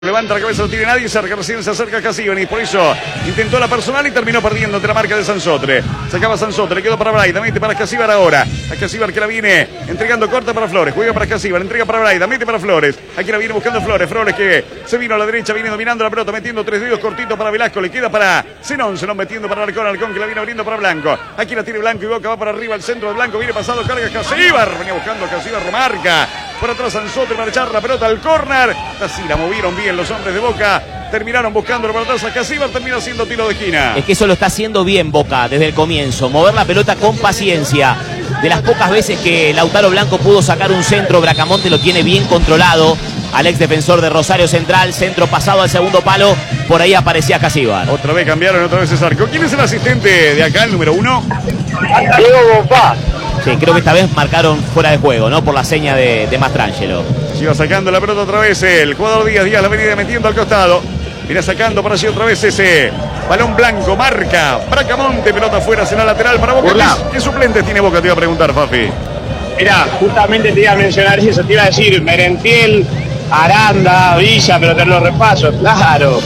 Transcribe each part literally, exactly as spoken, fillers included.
Levanta la cabeza, no tiene nadie cerca, recién se acerca Casíbar y por eso intentó la personal y terminó perdiendo ante la marca de Sansotre. Sacaba Sansotre, le quedó para Braida, mete para Casíbar ahora. A Casíbar que la viene entregando corta para Flores, juega para Casíbar, entrega para Braida, mete para Flores. Aquí la viene buscando Flores, Flores que se vino a la derecha, viene dominando la pelota, metiendo tres dedos cortitos para Velasco, le queda para Zenón, Zenón metiendo para Alarcón, Alarcón que la viene abriendo para Blanco. Aquí la tiene Blanco y Boca va para arriba, el centro de Blanco, viene pasado, carga Casíbar, venía buscando a Casíbar, remarca. Por atrás Sansotre para echar la pelota al córner. Así la movieron bien los hombres de Boca. Terminaron buscando para atrás a Casíbar. Termina siendo tiro de esquina. Es que eso lo está haciendo bien Boca desde el comienzo. Mover la pelota con paciencia. De las pocas veces que Lautaro Blanco pudo sacar un centro, Bracamonte lo tiene bien controlado. Al ex defensor de Rosario Central. Centro pasado al segundo palo. Por ahí aparecía Casíbar. Otra vez cambiaron, otra vez es arco. ¿Quién es el asistente de acá, el número uno? Diego Bonfá. Sí, creo que esta vez marcaron fuera de juego, ¿no? Por la seña de, de Mastrangelo. Sigue sacando la pelota otra vez el jugador Díaz. Díaz la venía metiendo al costado. Viene sacando para allí otra vez ese balón blanco. Marca Bracamonte. Pelota afuera, será lateral para Boca. ¿Qué, ¿Qué suplentes tiene Boca? Te iba a preguntar, Fafi. Mirá, justamente te iba a mencionar eso. Te iba a decir Merentiel, Aranda, Villa, pero te lo repaso. Claro.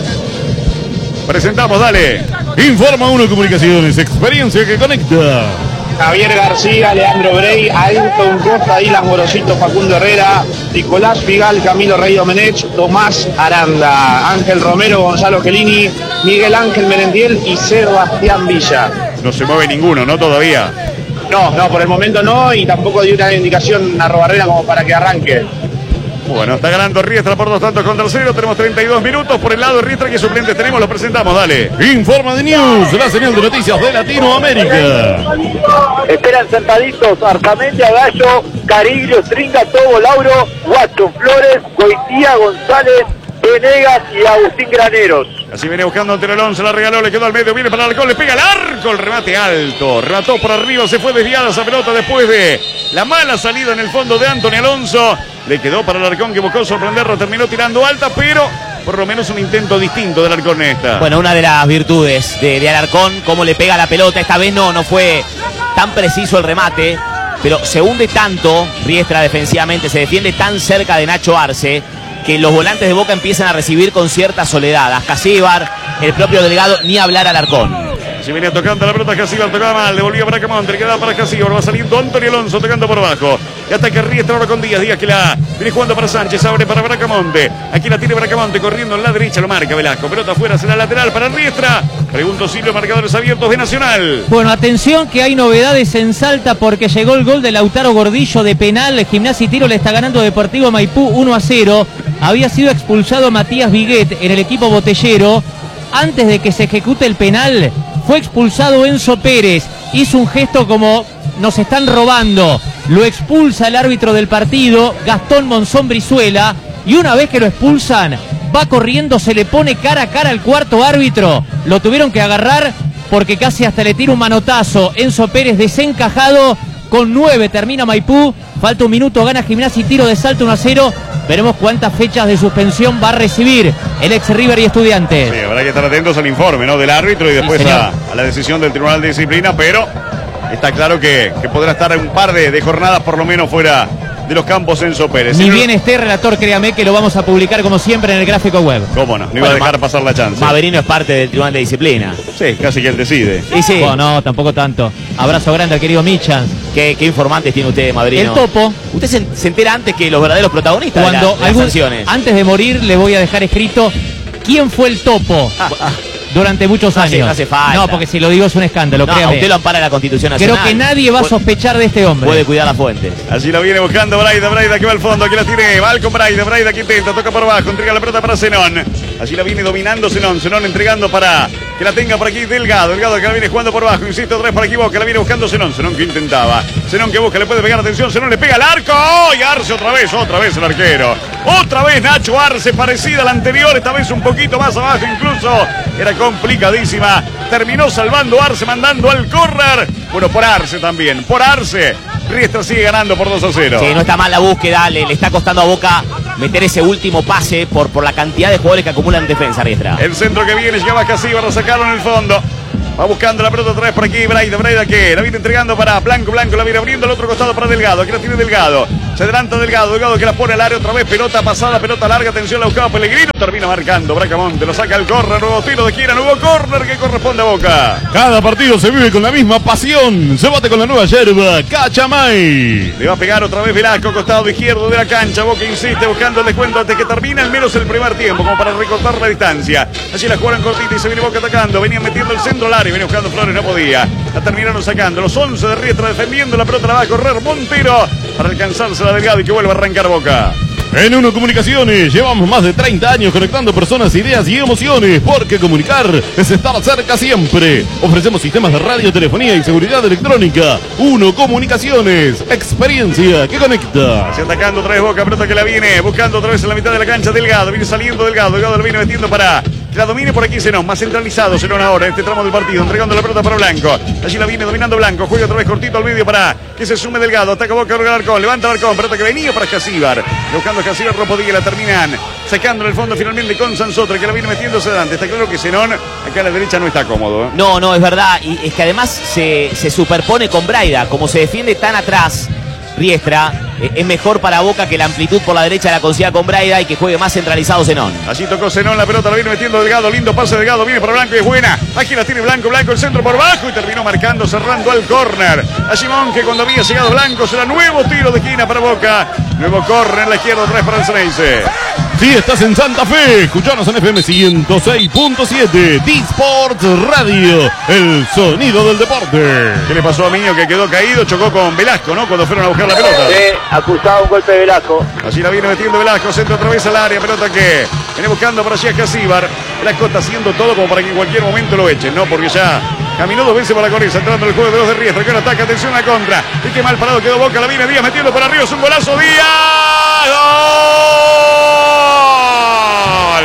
Presentamos, dale. Informa Uno Comunicaciones, experiencia que conecta. Javier García, Leandro Brey, Ailton Costa, Dylan Gorosito, Facundo Herrera, Nicolás Figal, Camilo Rey Domenech, Tomás Aranda, Ángel Romero, Gonzalo Gelini, Miguel Ángel Merentiel y Sebastián Villa. No se mueve ninguno, ¿no? Todavía. No, no, por el momento no, y tampoco dio una indicación a Robarrera como para que arranque. Bueno, está ganando Riestra por dos tantos contra el cero. Tenemos treinta y dos minutos. Por el lado de Riestra, ¿qué suplentes tenemos? Los presentamos, dale. Informa de News, la señal de noticias de Latinoamérica. Esperan sentaditos Arzamendia, Gallo, Cariglio, Stringa, Tobo, Lauro, Watson, Flores, Goitía, González, Venegas y Agustín Graneros. Así viene buscando ante el Alonso, la regaló, le quedó al medio, viene para el Alarcón, le pega el arco, el remate alto, remató por arriba, se fue desviada esa pelota después de la mala salida en el fondo de Anthony Alonso. Le quedó para el Alarcón que buscó sorprenderlo, terminó tirando alta, pero por lo menos un intento distinto del Alarcón esta. Bueno, una de las virtudes de, de Alarcón, cómo le pega la pelota. Esta vez no, no fue tan preciso el remate, pero se hunde tanto Riestra defensivamente, se defiende tan cerca de Nacho Arce, que los volantes de Boca empiezan a recibir con cierta soledad. A Casíbar, el propio Delgado, ni hablar Alarcón. Si venía tocando la pelota Casíbar, tocaba mal, devolvía para Bracamonte, le quedaba para Casíbar, va saliendo Antonio Alonso tocando por abajo. Y hasta que Riestra ahora con Díaz, Díaz que la viene jugando para Sánchez, abre para Bracamonte. Aquí la tiene Bracamonte, corriendo en la derecha, lo marca Velasco. Pelota afuera, será lateral para Riestra. Pregunto si los marcadores abiertos de Nacional. Bueno, atención que hay novedades en Salta porque llegó el gol de Lautaro Gordillo de penal. Gimnasia y Tiro le está ganando Deportivo Maipú uno a cero. Había sido expulsado Matías Viguet en el equipo botellero. Antes de que se ejecute el penal, fue expulsado Enzo Pérez. Hizo un gesto como nos están robando. Lo expulsa el árbitro del partido, Gastón Monzón Brizuela. Y una vez que lo expulsan, va corriendo, se le pone cara a cara al cuarto árbitro. Lo tuvieron que agarrar porque casi hasta le tira un manotazo. Enzo Pérez desencajado. Con nueve termina Maipú. Falta un minuto, gana Gimnasia y Tiro de Salta uno a cero. Veremos cuántas fechas de suspensión va a recibir el ex River y Estudiantes. Sí, habrá que estar atentos al informe, ¿no?, del árbitro y después sí, a, a la decisión del Tribunal de Disciplina, pero está claro que, que podrá estar un par de, de jornadas por lo menos fuera de los campos Enzo Pérez. Ni si bien no... esté, relator, créame que lo vamos a publicar como siempre en el gráfico web. ¿Cómo no? No iba bueno, a dejar Ma pasar la chance. Maverino es parte del Tribunal de Disciplina. Sí, casi que él decide. Sí, sí. Oh, no, tampoco tanto. Abrazo grande al querido Michan. ¿Qué, qué informantes tiene usted, Maverino? El Topo. Usted se, se entera antes que los verdaderos protagonistas Cuando de, la, de algún, las sanciones. Antes de morir le voy a dejar escrito quién fue el Topo durante muchos no hace, años. no hace falta. No, porque si lo digo es un escándalo, no, créame. usted lo ampara la Constitución Nacional. Creo que nadie va a sospechar de este hombre. Puede cuidar las fuentes. Allí la viene buscando Braida, Braida que va al fondo, aquí la tiene Malcom Braida, Braida que intenta, toca por abajo, entrega la pelota para Zenón. Allí la viene dominando Zenón, Zenón entregando para que la tenga por aquí Delgado, Delgado que la viene jugando por abajo, insisto, otra vez para aquí Boca, la viene buscando Zenón, Zenón que intentaba, Zenón que busca, le puede pegar, atención, Zenón le pega al arco, ¡oh! Y Arce otra vez, otra vez el arquero, otra vez Nacho Arce, parecida a la anterior, esta vez un poquito más abajo incluso, era complicadísima, terminó salvando Arce, mandando al córner, bueno, por Arce también, por Arce. Riestra sigue ganando por dos a cero. Sí, no está mal la búsqueda, le, le está costando a Boca meter ese último pase por, por la cantidad de jugadores que acumulan defensa, Riestra. El centro que viene, llegaba Casíbar, lo sacaron en el fondo. Va buscando la pelota otra vez por aquí, Braida, Braida que la viene entregando para Blanco, Blanco la viene abriendo al otro costado para Delgado, aquí la tiene Delgado. Se adelanta Delgado, Delgado que la pone al área otra vez, pelota pasada, pelota larga, atención, la buscaba Pellegrino, termina marcando Bracamonte, lo saca al córner, nuevo tiro de esquina, nuevo córner que corresponde a Boca. Cada partido se vive con la misma pasión, se bate con la nueva yerba, Cachamay. Le va a pegar otra vez Velasco, costado izquierdo de la cancha, Boca insiste buscando el descuento antes que termine al menos el primer tiempo, como para recortar la distancia. Allí la jugaron cortita y se viene Boca atacando, venían metiendo el centro al área, venía buscando Flores, no podía. La terminaron sacando, los once de Riestra defendiendo, la pelota la va a correr Montero para alcanzarse la Delgado y que vuelva a arrancar Boca. En Uno Comunicaciones llevamos más de treinta años conectando personas, ideas y emociones, porque comunicar es estar cerca siempre. Ofrecemos sistemas de radio, telefonía y seguridad electrónica. Uno Comunicaciones, experiencia que conecta. Así atacando otra vez Boca, pelota que la viene buscando otra vez en la mitad de la cancha Delgado, viene saliendo Delgado, Delgado lo viene metiendo para que la domine por aquí Zenón, más centralizado Zenón ahora en este tramo del partido, entregando la pelota para Blanco. Allí la viene dominando Blanco, juega otra vez cortito al medio para que se sume Delgado, ataca Boca, Alarcón, levanta Alarcón, pelota que venía para Casíbar, buscando a Casíbar, no podía, la terminan sacando en el fondo finalmente con Sansotre, que la viene metiéndose adelante. Está claro que Zenón acá a la derecha no está cómodo, ¿eh? No, no, es verdad, y es que además se, se superpone con Braida, como se defiende tan atrás Riestra, eh, es mejor para Boca que la amplitud por la derecha la consiga con Braida y que juegue más centralizado Zenón. Allí tocó Zenón, la pelota la viene metiendo Delgado, lindo pase Delgado, viene para Blanco y es buena. Aquí la tiene Blanco, Blanco el centro por bajo y terminó marcando, cerrando al córner. Allí Monge cuando había llegado Blanco, será nuevo tiro de esquina para Boca. Nuevo córner en la izquierda, otra vez para el Ceneice. Si estás en Santa Fe, escuchanos en F M ciento seis punto siete, D-Sports Radio, el sonido del deporte. ¿Qué le pasó a Miño que quedó caído? Chocó con Velasco, ¿no? Cuando fueron a buscar la pelota. Sí, acusado un golpe de Velasco. Allí la viene metiendo Velasco, centro otra vez al área, pelota que viene buscando para allí a Casíbar. Velasco está haciendo todo como para que en cualquier momento lo echen, ¿no? Porque ya caminó dos veces por la corriente, entrando en el juego de dos de Riestra, que ahora ataca, atención a la contra. Y qué mal parado quedó Boca, la viene Díaz metiendo para arriba, es un golazo, Díaz. ¡Gol!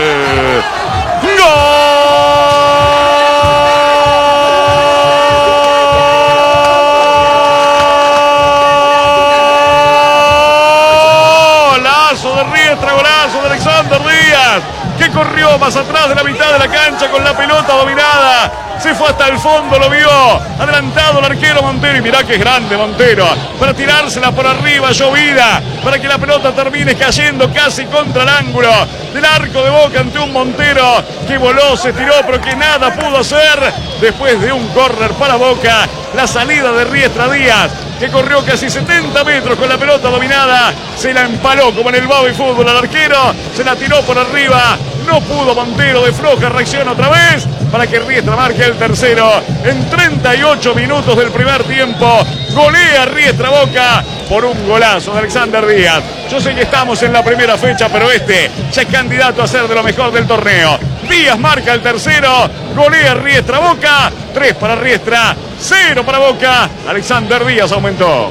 ¡Golazo de Riestra, golazo de Alexander Díaz! Que corrió más atrás de la mitad de la cancha con la pelota dominada. Se fue hasta el fondo, lo vio. Adelantado el arquero Montero. Y mirá que es grande Montero. Para tirársela por arriba, llovida. Para que la pelota termine cayendo casi contra el ángulo del arco de Boca ante un Montero que voló, se tiró, pero que nada pudo hacer. Después de un córner para Boca. La salida de Riestra Díaz, que corrió casi setenta metros con la pelota dominada. Se la empaló como en el baby fútbol al arquero. Se la tiró por arriba. No pudo Montero, de floja reacción otra vez para que Riestra marque el tercero en treinta y ocho minutos del primer tiempo. Golea Riestra Boca por un golazo de Alexander Díaz. Yo sé que estamos en la primera fecha, pero este ya es candidato a ser de lo mejor del torneo. Díaz marca el tercero, golea Riestra Boca, tres para Riestra, cero para Boca. Alexander Díaz aumentó.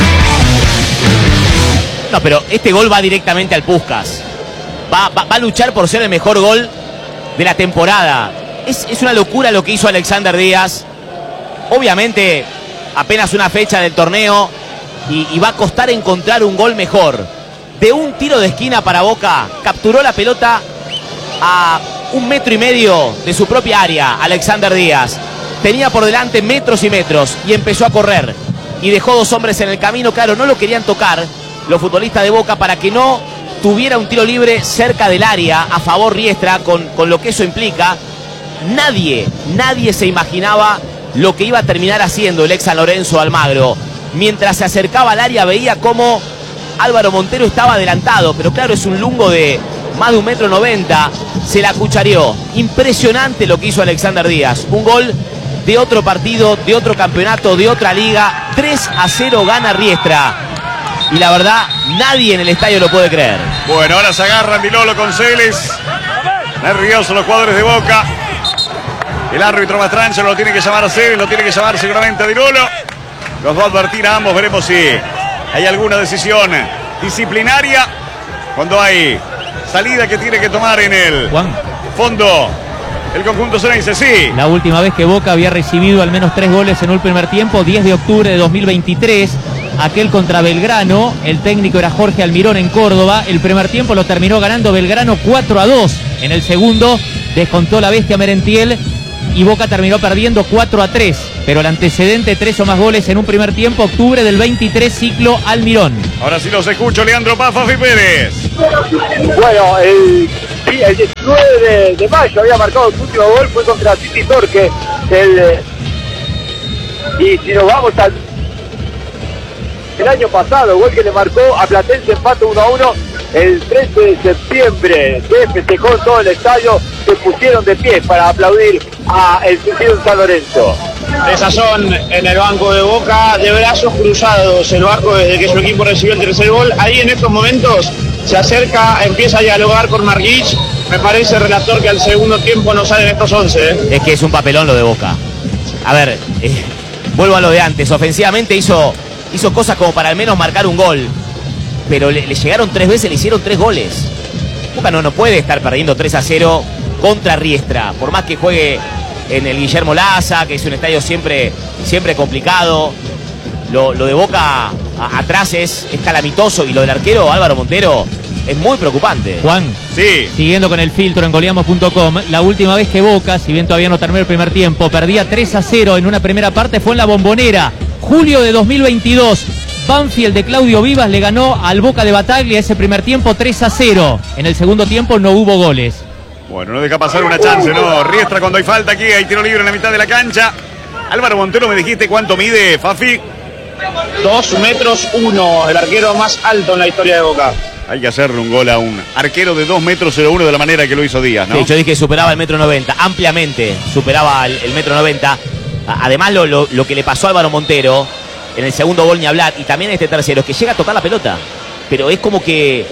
No, pero este gol va directamente al Puskás. Va, va, va a luchar por ser el mejor gol de la temporada. Es, es una locura lo que hizo Alexander Díaz. Obviamente, apenas una fecha del torneo y, y va a costar encontrar un gol mejor. De un tiro de esquina para Boca, capturó la pelota a un metro y medio de su propia área, Alexander Díaz. Tenía por delante metros y metros y empezó a correr. Y dejó dos hombres en el camino, claro, no lo querían tocar los futbolistas de Boca para que no tuviera un tiro libre cerca del área a favor Riestra, con, con lo que eso implica. Nadie, nadie se imaginaba lo que iba a terminar haciendo el ex San Lorenzo Almagro. Mientras se acercaba al área veía cómo Álvaro Montero estaba adelantado, pero claro, es un lungo de más de un metro noventa, se la cuchareó. Impresionante lo que hizo Alexander Díaz, un gol de otro partido, de otro campeonato, de otra liga. Tres a cero gana Riestra. Y la verdad, nadie en el estadio lo puede creer. Bueno, ahora se agarran Dilolo con Celes. Nerviosos los jugadores de Boca. El árbitro Mastrangelo lo tiene que llamar a Celes, lo tiene que llamar seguramente a Dilolo. Los va a advertir a ambos, veremos si hay alguna decisión disciplinaria cuando hay salida que tiene que tomar en el Juan. fondo el conjunto Ceneice. Sí. La última vez que Boca había recibido al menos tres goles en un primer tiempo, diez de octubre de dos mil veintitrés. Aquel contra Belgrano, el técnico era Jorge Almirón en Córdoba. El primer tiempo lo terminó ganando Belgrano cuatro a dos. En el segundo descontó la bestia Merentiel y Boca terminó perdiendo cuatro a tres. Pero el antecedente, tres o más goles en un primer tiempo, octubre del veintitrés, ciclo Almirón. Ahora sí los escucho, Leandro Pafa y Pérez. Bueno, el, sí, el diecinueve de, de mayo había marcado su último gol, fue contra Titi Torque. El, y si nos vamos al el año pasado, gol que le marcó a Platense, empate uno a uno el trece de septiembre, que festejó todo el estadio, se pusieron de pie para aplaudir a el sentido en San Lorenzo. Desazón en el banco de Boca, de brazos cruzados el Vasco desde que su equipo recibió el tercer gol. Ahí en estos momentos se acerca, empieza a dialogar con Marguich. Me parece, relator, que al segundo tiempo no salen estos once. ¿eh? Es que es un papelón lo de Boca. A ver, eh, vuelvo a lo de antes. Ofensivamente hizo, hizo cosas como para al menos marcar un gol. Pero le, le llegaron tres veces, le hicieron tres goles. Boca no, no puede estar perdiendo tres a cero contra Riestra. Por más que juegue en el Guillermo Laza, que es un estadio siempre, siempre complicado. Lo, lo de Boca a, atrás es, es calamitoso. Y lo del arquero Álvaro Montero es muy preocupante. Juan, sí. Siguiendo con el filtro en goleamos punto com, la última vez que Boca, si bien todavía no terminó el primer tiempo, perdía tres a cero en una primera parte fue en la Bombonera, julio de dos mil veintidós. Banfield de Claudio Vivas le ganó al Boca de Bataglia ese primer tiempo tres a cero. En el segundo tiempo no hubo goles. Bueno, no deja pasar una chance, ¿no? Riestra cuando hay falta aquí, hay tiro libre en la mitad de la cancha. Álvaro Montero, ¿me dijiste cuánto mide, Fafi? Dos metros uno, el arquero más alto en la historia de Boca. Hay que hacerle un gol a un arquero de dos metros cero uno de la manera que lo hizo Díaz, ¿no? Sí, yo dije que superaba el metro noventa, ampliamente superaba el, el metro noventa. Además, lo, lo, lo que le pasó a Álvaro Montero en el segundo gol ni hablar, y también en este tercero, es que llega a tocar la pelota, pero es como que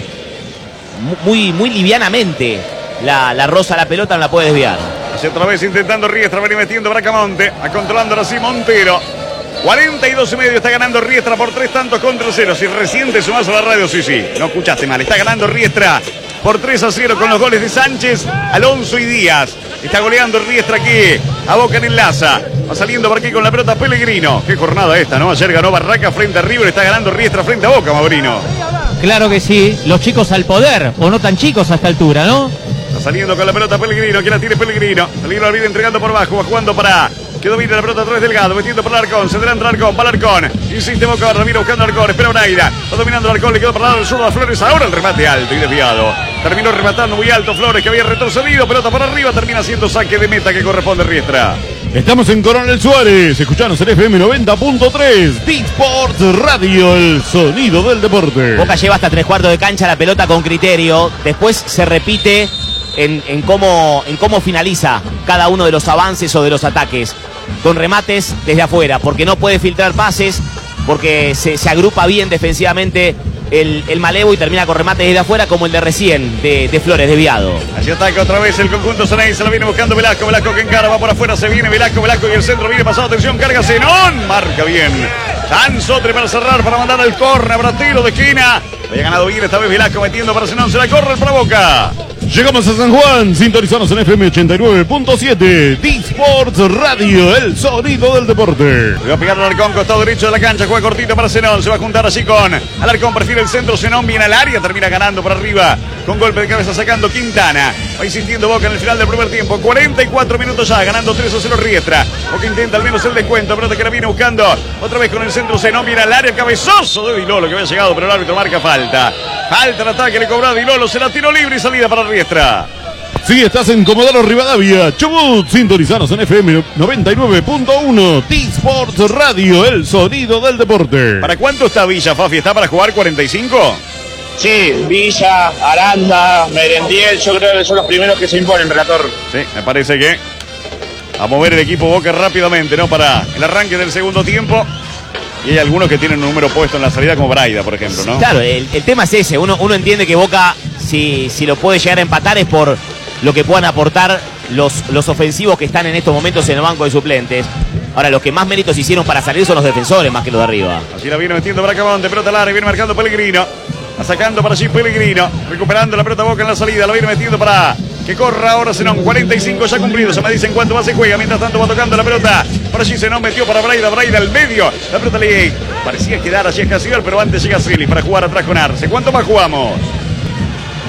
muy, muy livianamente la, la roza la pelota, no la puede desviar. Hacia otra vez intentando Riestra, venir metiendo Bracamonte, a controlando así Montero. cuarenta y dos y medio está ganando Riestra por tres tantos contra cero. Si recién te sumás a la radio, sí, sí, no escuchaste mal. Está ganando Riestra por tres a cero con los goles de Sánchez, Alonso y Díaz. Está goleando Riestra aquí a Boca en el Laza. Va saliendo por aquí con la pelota Pellegrino. Qué jornada esta, ¿no? Ayer ganó Barraca frente a River, está ganando Riestra frente a Boca, Maurino. Claro que sí, los chicos al poder, o no tan chicos a esta altura, ¿no? Está saliendo con la pelota Pellegrino, que la tiene Pellegrino. Pellegrino la viene entregando por abajo, va jugando para... Que domina la pelota a través Delgado, metiendo para Alarcón, se adelanta Alarcón, para Alarcón, insiste Boca, Ramiro buscando Alarcón, espera Braida, va dominando Alarcón, le quedó para el lado del zurdo a Flores, ahora el remate alto y desviado, terminó rematando muy alto Flores, que había retrocedido, pelota para arriba, termina haciendo saque de meta que corresponde a Riestra. Estamos en Coronel Suárez, escuchanos en F M noventa punto tres, D-Sports Radio, el sonido del deporte. Boca lleva hasta tres cuartos de cancha la pelota con criterio, después se repite en, en, cómo, en cómo finaliza cada uno de los avances o de los ataques. Con remates desde afuera, porque no puede filtrar pases, porque se, se agrupa bien defensivamente el, el Malevo y termina con remates desde afuera como el de recién, de, de Flores, desviado. Así ataca otra vez el conjunto Ceney, se la viene buscando Velasco, Velasco que encara, va por afuera, se viene Velasco, Velasco y el centro viene pasado, atención, carga Zenón, marca bien. Sansotre para cerrar, para mandar al córner, para tiro de esquina. Había ganado bien esta vez Velasco metiendo para Zenón, se la corre para Boca. Llegamos a San Juan, sintonizanos en F M ochenta y nueve punto siete, D-Sports Radio, el sonido del deporte. Le va a pegar al Alarcón, costado derecho de la cancha, juega cortito para Zenón, se va a juntar así con Alarcón, prefiere el centro, Zenón viene al área, termina ganando por arriba, con golpe de cabeza sacando Quintana. Va insistiendo Boca en el final del primer tiempo, cuarenta y cuatro minutos ya, ganando tres a cero Riestra. Boca intenta al menos el descuento, pelota que la viene buscando, otra vez con el centro, Zenón viene al área, cabezoso de Dilolo que había llegado, pero el árbitro marca falta. Falta el ataque, le cobró a Dilolo, se la tiró libre y salida para Riestra. Sí, estás en Comodoro Rivadavia, Chubut, sintonizanos en F M noventa y nueve punto uno, D-Sports Radio, el sonido del deporte. ¿Para cuánto está Villa, Fafi? ¿Está para jugar cuarenta y cinco? Sí, Villa, Aranda, Merendiel, yo creo que son los primeros que se imponen, relator. Sí, me parece que a mover el equipo Boca rápidamente, ¿no? Para el arranque del segundo tiempo. Y hay algunos que tienen un número puesto en la salida, como Braida, por ejemplo, ¿no? Claro, el, el tema es ese. Uno, uno entiende que Boca, si, si lo puede llegar a empatar, es por lo que puedan aportar los, los ofensivos que están en estos momentos en el banco de suplentes. Ahora, los que más méritos hicieron para salir son los defensores, más que los de arriba. Así la viene metiendo Bracamonte, pelota larga, viene marcando Pellegrino. Va sacando para allí Pellegrino, recuperando la pelota Boca en la salida, la viene metiendo para que corra ahora Zenón, cuarenta y cinco ya cumplidos, se me dicen cuánto más se juega, mientras tanto va tocando la pelota, por allí Zenón metió para Braida, Braida al medio, la pelota le parecía quedar allí Escasibar, pero antes llega Celis para jugar atrás con Arce. ¿Cuánto más jugamos?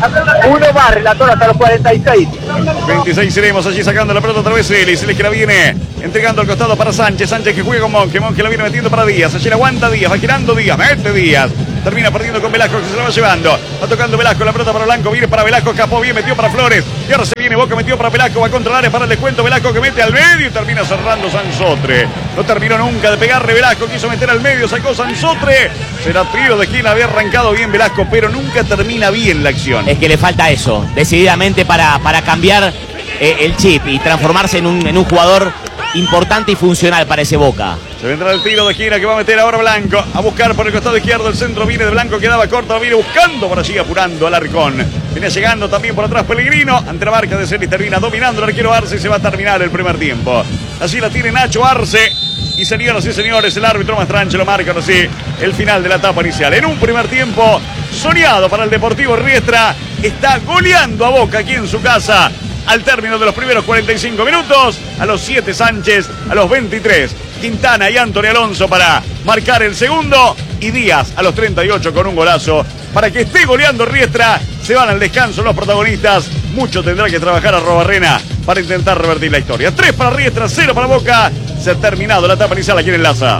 Uno más, relator hasta los cuarenta y seis. veintiséis iremos allí sacando la pelota otra vez Celis. Celis que la viene entregando al costado para Sánchez. Sánchez que juega con Monge. Monge la viene metiendo para Díaz. Allí la aguanta Díaz. Va girando Díaz. Mete Díaz. Termina perdiendo con Velasco que se la va llevando. Va tocando Velasco. La pelota para Blanco. Viene para Velasco. Escapó bien. Metió para Flores. Y ahora se viene Boca. Metió para Velasco. Va contra el área para el descuento. Velasco que mete al medio y termina cerrando Sansotre. No terminó nunca de pegarle Velasco. Quiso meter al medio. Sacó Sansotre. Será tiro de esquina. Había arrancado bien Velasco, pero nunca termina bien la acción. Es que le falta eso, decididamente para, para cambiar eh, el chip y transformarse en un, en un jugador importante y funcional para ese Boca. Se vendrá el tiro de esquina que va a meter ahora Blanco. A buscar por el costado izquierdo. El centro viene de Blanco, quedaba corto. Viene buscando por allí, apurando al Arcón. Viene llegando también por atrás Pellegrino. Ante la marca de Celis termina dominando el arquero Arce y se va a terminar el primer tiempo. Así la tiene Nacho Arce. Y señoras y señores, el árbitro Mastranche lo marca así el final de la etapa inicial. En un primer tiempo soñado para el Deportivo Riestra. Está goleando a Boca aquí en su casa. Al término de los primeros cuarenta y cinco minutos, a los siete Sánchez, a los veintitrés Quintana y Anthony Alonso para marcar el segundo, y Díaz a los treinta y ocho con un golazo para que esté goleando Riestra. Se van al descanso los protagonistas. Mucho tendrá que trabajar Arrobarrena para intentar revertir la historia. tres para Riestra, cero para Boca. Se ha terminado la etapa inicial aquí en Enlaza.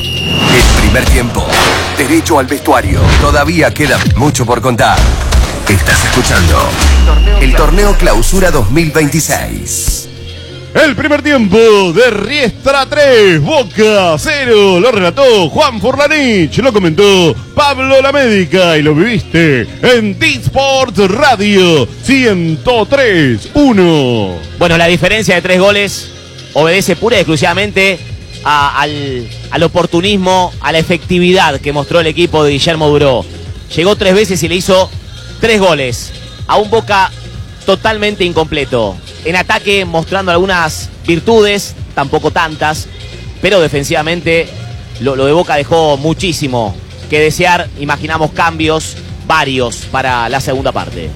El primer tiempo, derecho al vestuario. Todavía queda mucho por contar. Estás escuchando el Torneo Clausura dos mil veintiséis. El primer tiempo de Riestra tres, Boca cero. Lo relató Juan Forlanich, lo comentó Pablo La Médica y lo viviste en T-Sports Radio ciento tres uno. Bueno, la diferencia de tres goles obedece pura y exclusivamente a, al, al oportunismo, a la efectividad que mostró el equipo de Guillermo Duró. Llegó tres veces y le hizo tres goles a un Boca totalmente incompleto. En ataque mostrando algunas virtudes, tampoco tantas, pero defensivamente lo, lo de Boca dejó muchísimo que desear. Imaginamos cambios varios para la segunda parte.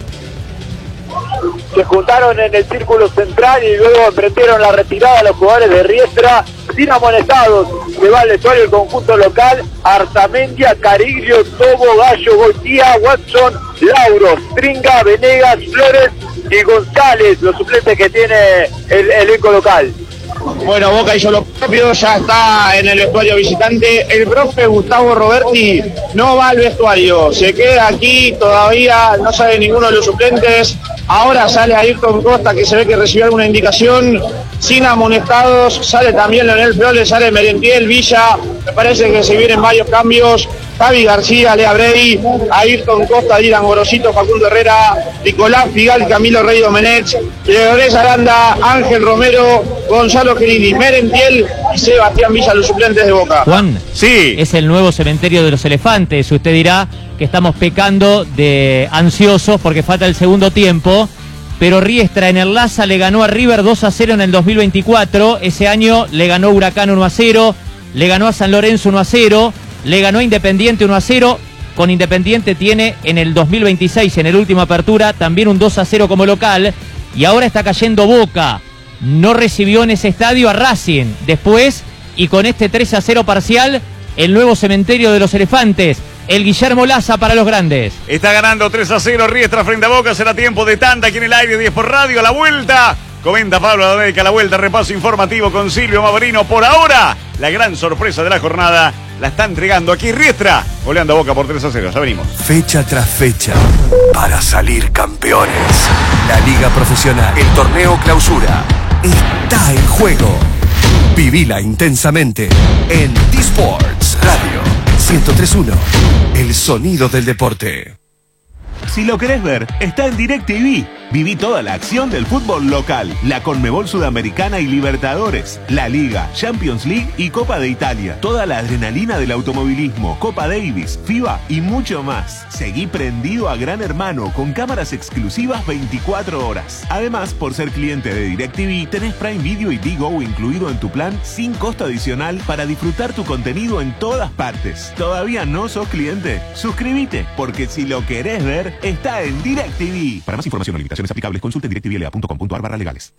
Se juntaron en el círculo central y luego emprendieron la retirada los jugadores de Riestra sin amonestados. Se va al vestuario el conjunto local: Artamendia, Cariglio, Tobo, Gallo, Goitía, Watson, Lauro, Stringa, Venegas, Flores y González, los suplentes que tiene el elenco local. Bueno, Boca hizo lo propio, ya está en el vestuario visitante. El profe Gustavo Roberti no va al vestuario, se queda aquí, todavía no sabe ninguno de los suplentes. Ahora sale Ayrton Costa, que se ve que recibió alguna indicación, sin amonestados. Sale también Leonel Flores, sale Merentiel, Villa. Me parece que se vienen varios cambios. Javi García, Lea Brey, Ayrton Costa, Dylan Gorosito, Facundo Herrera, Nicolás Figal, Camilo Rey Domenech, Leonés Aranda, Ángel Romero, Gonzalo Gelini, Merentiel y Sebastián Villa, los suplentes de Boca. Juan, sí, es el nuevo cementerio de los elefantes. Usted dirá que estamos pecando de ansiosos porque falta el segundo tiempo, pero Riestra en el Laza le ganó a River dos a cero en el dos mil veinticuatro. Ese año le ganó Huracán uno a cero, le ganó a San Lorenzo uno a cero, le ganó a Independiente uno a cero. Con Independiente tiene en el dos mil veintiséis, en el última apertura, también un dos a cero como local. Y ahora está cayendo Boca. No recibió en ese estadio a Racing. Después, y con este tres a cero parcial, el nuevo cementerio de los elefantes. El Guillermo Laza para los grandes. está ganando tres a cero Riestra frente a Boca. Será tiempo de tanda aquí en el aire, diez por radio. A la vuelta, comenta Pablo La Médica, a la vuelta, repaso informativo con Silvio Mavorino. Por ahora, la gran sorpresa de la jornada la está entregando aquí Riestra, goleando a Boca por tres a cero. Ya venimos. Fecha tras fecha, para salir campeones. La Liga Profesional, el Torneo Clausura, está en juego. Vivila intensamente en T-Sports Radio ciento tres uno, el sonido del deporte. Si lo querés ver, está en DirecTV. Viví toda la acción del fútbol local, la Conmebol Sudamericana y Libertadores, la Liga, Champions League y Copa de Italia. Toda la adrenalina del automovilismo, Copa Davis, FIBA y mucho más. Seguí prendido a Gran Hermano con cámaras exclusivas veinticuatro horas. Además, por ser cliente de DirecTV, tenés Prime Video y Digo incluido en tu plan sin costo adicional para disfrutar tu contenido en todas partes. ¿Todavía no sos cliente? Suscríbete, porque si lo querés ver, está en DirecTV. Para más información o limitaciones aplicables, consulte en directvla punto com punto ar barra legales.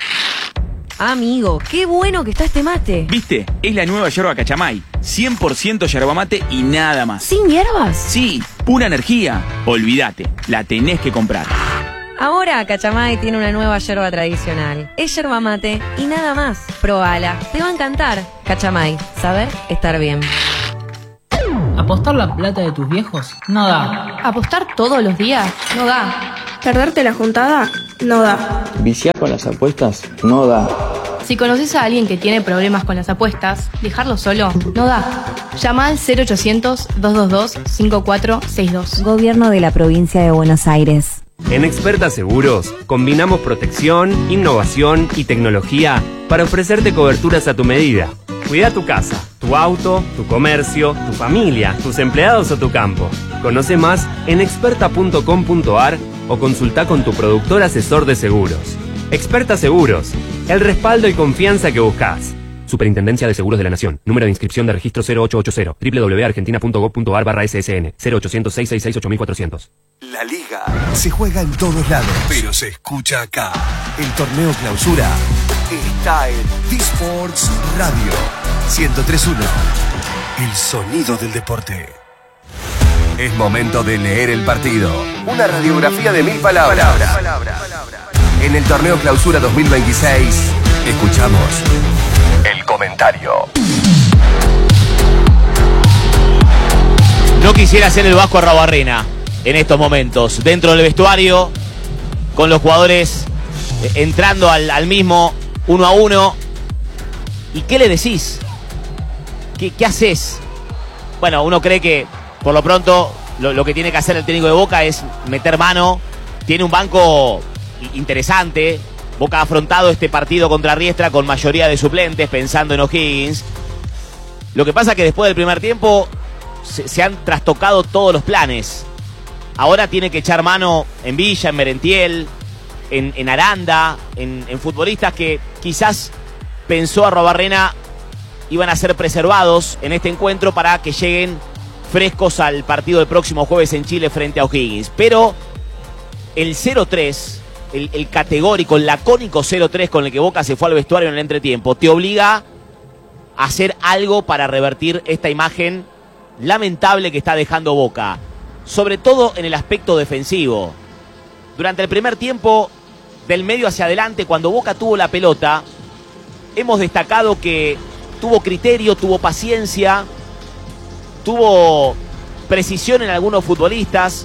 Amigo, qué bueno que está este mate. ¿Viste? Es la nueva yerba Cachamay. cien por ciento yerba mate y nada más. ¿Sin hierbas? Sí, pura energía. Olvídate, la tenés que comprar. Ahora Cachamay tiene una nueva yerba tradicional. Es yerba mate y nada más. Probala, te va a encantar. Cachamay, saber estar bien. ¿Apostar la plata de tus viejos? No da. ¿Apostar todos los días? No da. ¿Perderte la juntada? No da. ¿Viciar con las apuestas? No da. Si conoces a alguien que tiene problemas con las apuestas, dejarlo solo no da. Llama al cero ochocientos, dos dos dos, cinco cuatro seis dos. Gobierno de la Provincia de Buenos Aires. En Experta Seguros combinamos protección, innovación y tecnología para ofrecerte coberturas a tu medida. Cuida tu casa, tu auto, tu comercio, tu familia, tus empleados o tu campo. Conoce más en experta punto com punto ar o consulta con tu productor asesor de seguros. Experta Seguros, el respaldo y confianza que buscas. Superintendencia de Seguros de la Nación. Número de inscripción de registro cero ocho ocho cero. doble u doble u doble u punto argentina punto gob punto ar barra ese ese ene. cero ochocientos, seiscientos sesenta y seis, ocho mil cuatrocientos. La Liga se juega en todos lados, pero se escucha acá. El torneo clausura está en T-Sports Radio ciento tres punto uno. El sonido del deporte. Es momento de leer el partido. Una radiografía de mil palabras. En el torneo clausura dos mil veintiséis, escuchamos el comentario. No quisiera ser el Vasco Arruabarrena en estos momentos, dentro del vestuario, con los jugadores entrando al, al mismo uno a uno. ¿Y qué le decís? ¿Qué, qué haces? Bueno, uno cree que por lo pronto lo, lo que tiene que hacer el técnico de Boca es meter mano. Tiene un banco interesante. Boca ha afrontado este partido contra Riestra con mayoría de suplentes, pensando en O'Higgins. Lo que pasa es que después del primer tiempo se, se han trastocado todos los planes. Ahora tiene que echar mano en Villa, en Merentiel, en, en Aranda, en, en futbolistas que quizás pensó Arruabarrena iban a ser preservados en este encuentro para que lleguen frescos al partido del próximo jueves en Chile frente a O'Higgins. Pero el cero tres, el, el categórico, el lacónico cero tres con el que Boca se fue al vestuario en el entretiempo, te obliga a hacer algo para revertir esta imagen lamentable que está dejando Boca, sobre todo en el aspecto defensivo. Durante el primer tiempo, del medio hacia adelante, cuando Boca tuvo la pelota, hemos destacado que tuvo criterio, tuvo paciencia, tuvo precisión en algunos futbolistas.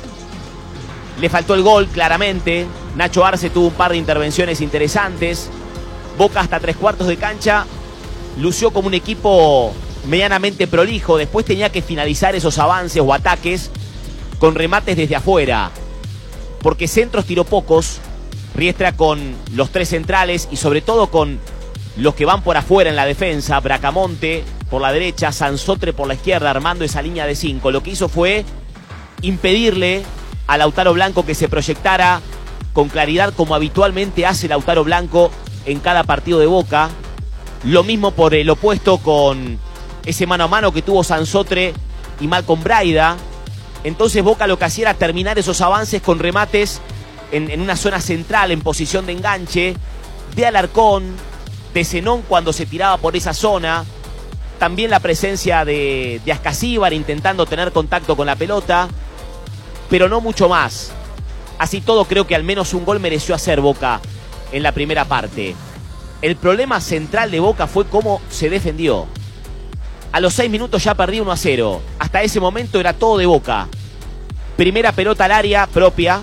Le faltó el gol, claramente. Nacho Arce tuvo un par de intervenciones interesantes. Boca hasta tres cuartos de cancha lució como un equipo medianamente prolijo. Después tenía que finalizar esos avances o ataques con remates desde afuera, porque centros tiró pocos. Riestra con los tres centrales y sobre todo con los que van por afuera en la defensa. Bracamonte por la derecha, Sansotre por la izquierda, armando esa línea de cinco. Lo que hizo fue impedirle a Lautaro Blanco que se proyectara con claridad como habitualmente hace Lautaro Blanco en cada partido de Boca. Lo mismo por el opuesto con ese mano a mano que tuvo Sansotre y Malcolm Braida. Entonces Boca lo que hacía era terminar esos avances con remates en, en una zona central, en posición de enganche, de Alarcón, de Zenón cuando se tiraba por esa zona. También la presencia de, de Ascasíbar intentando tener contacto con la pelota, pero no mucho más. Así todo, creo que al menos un gol mereció hacer Boca en la primera parte. El problema central de Boca fue cómo se defendió. A los seis minutos ya perdí uno a cero. Hasta ese momento era todo de Boca. Primera pelota al área propia.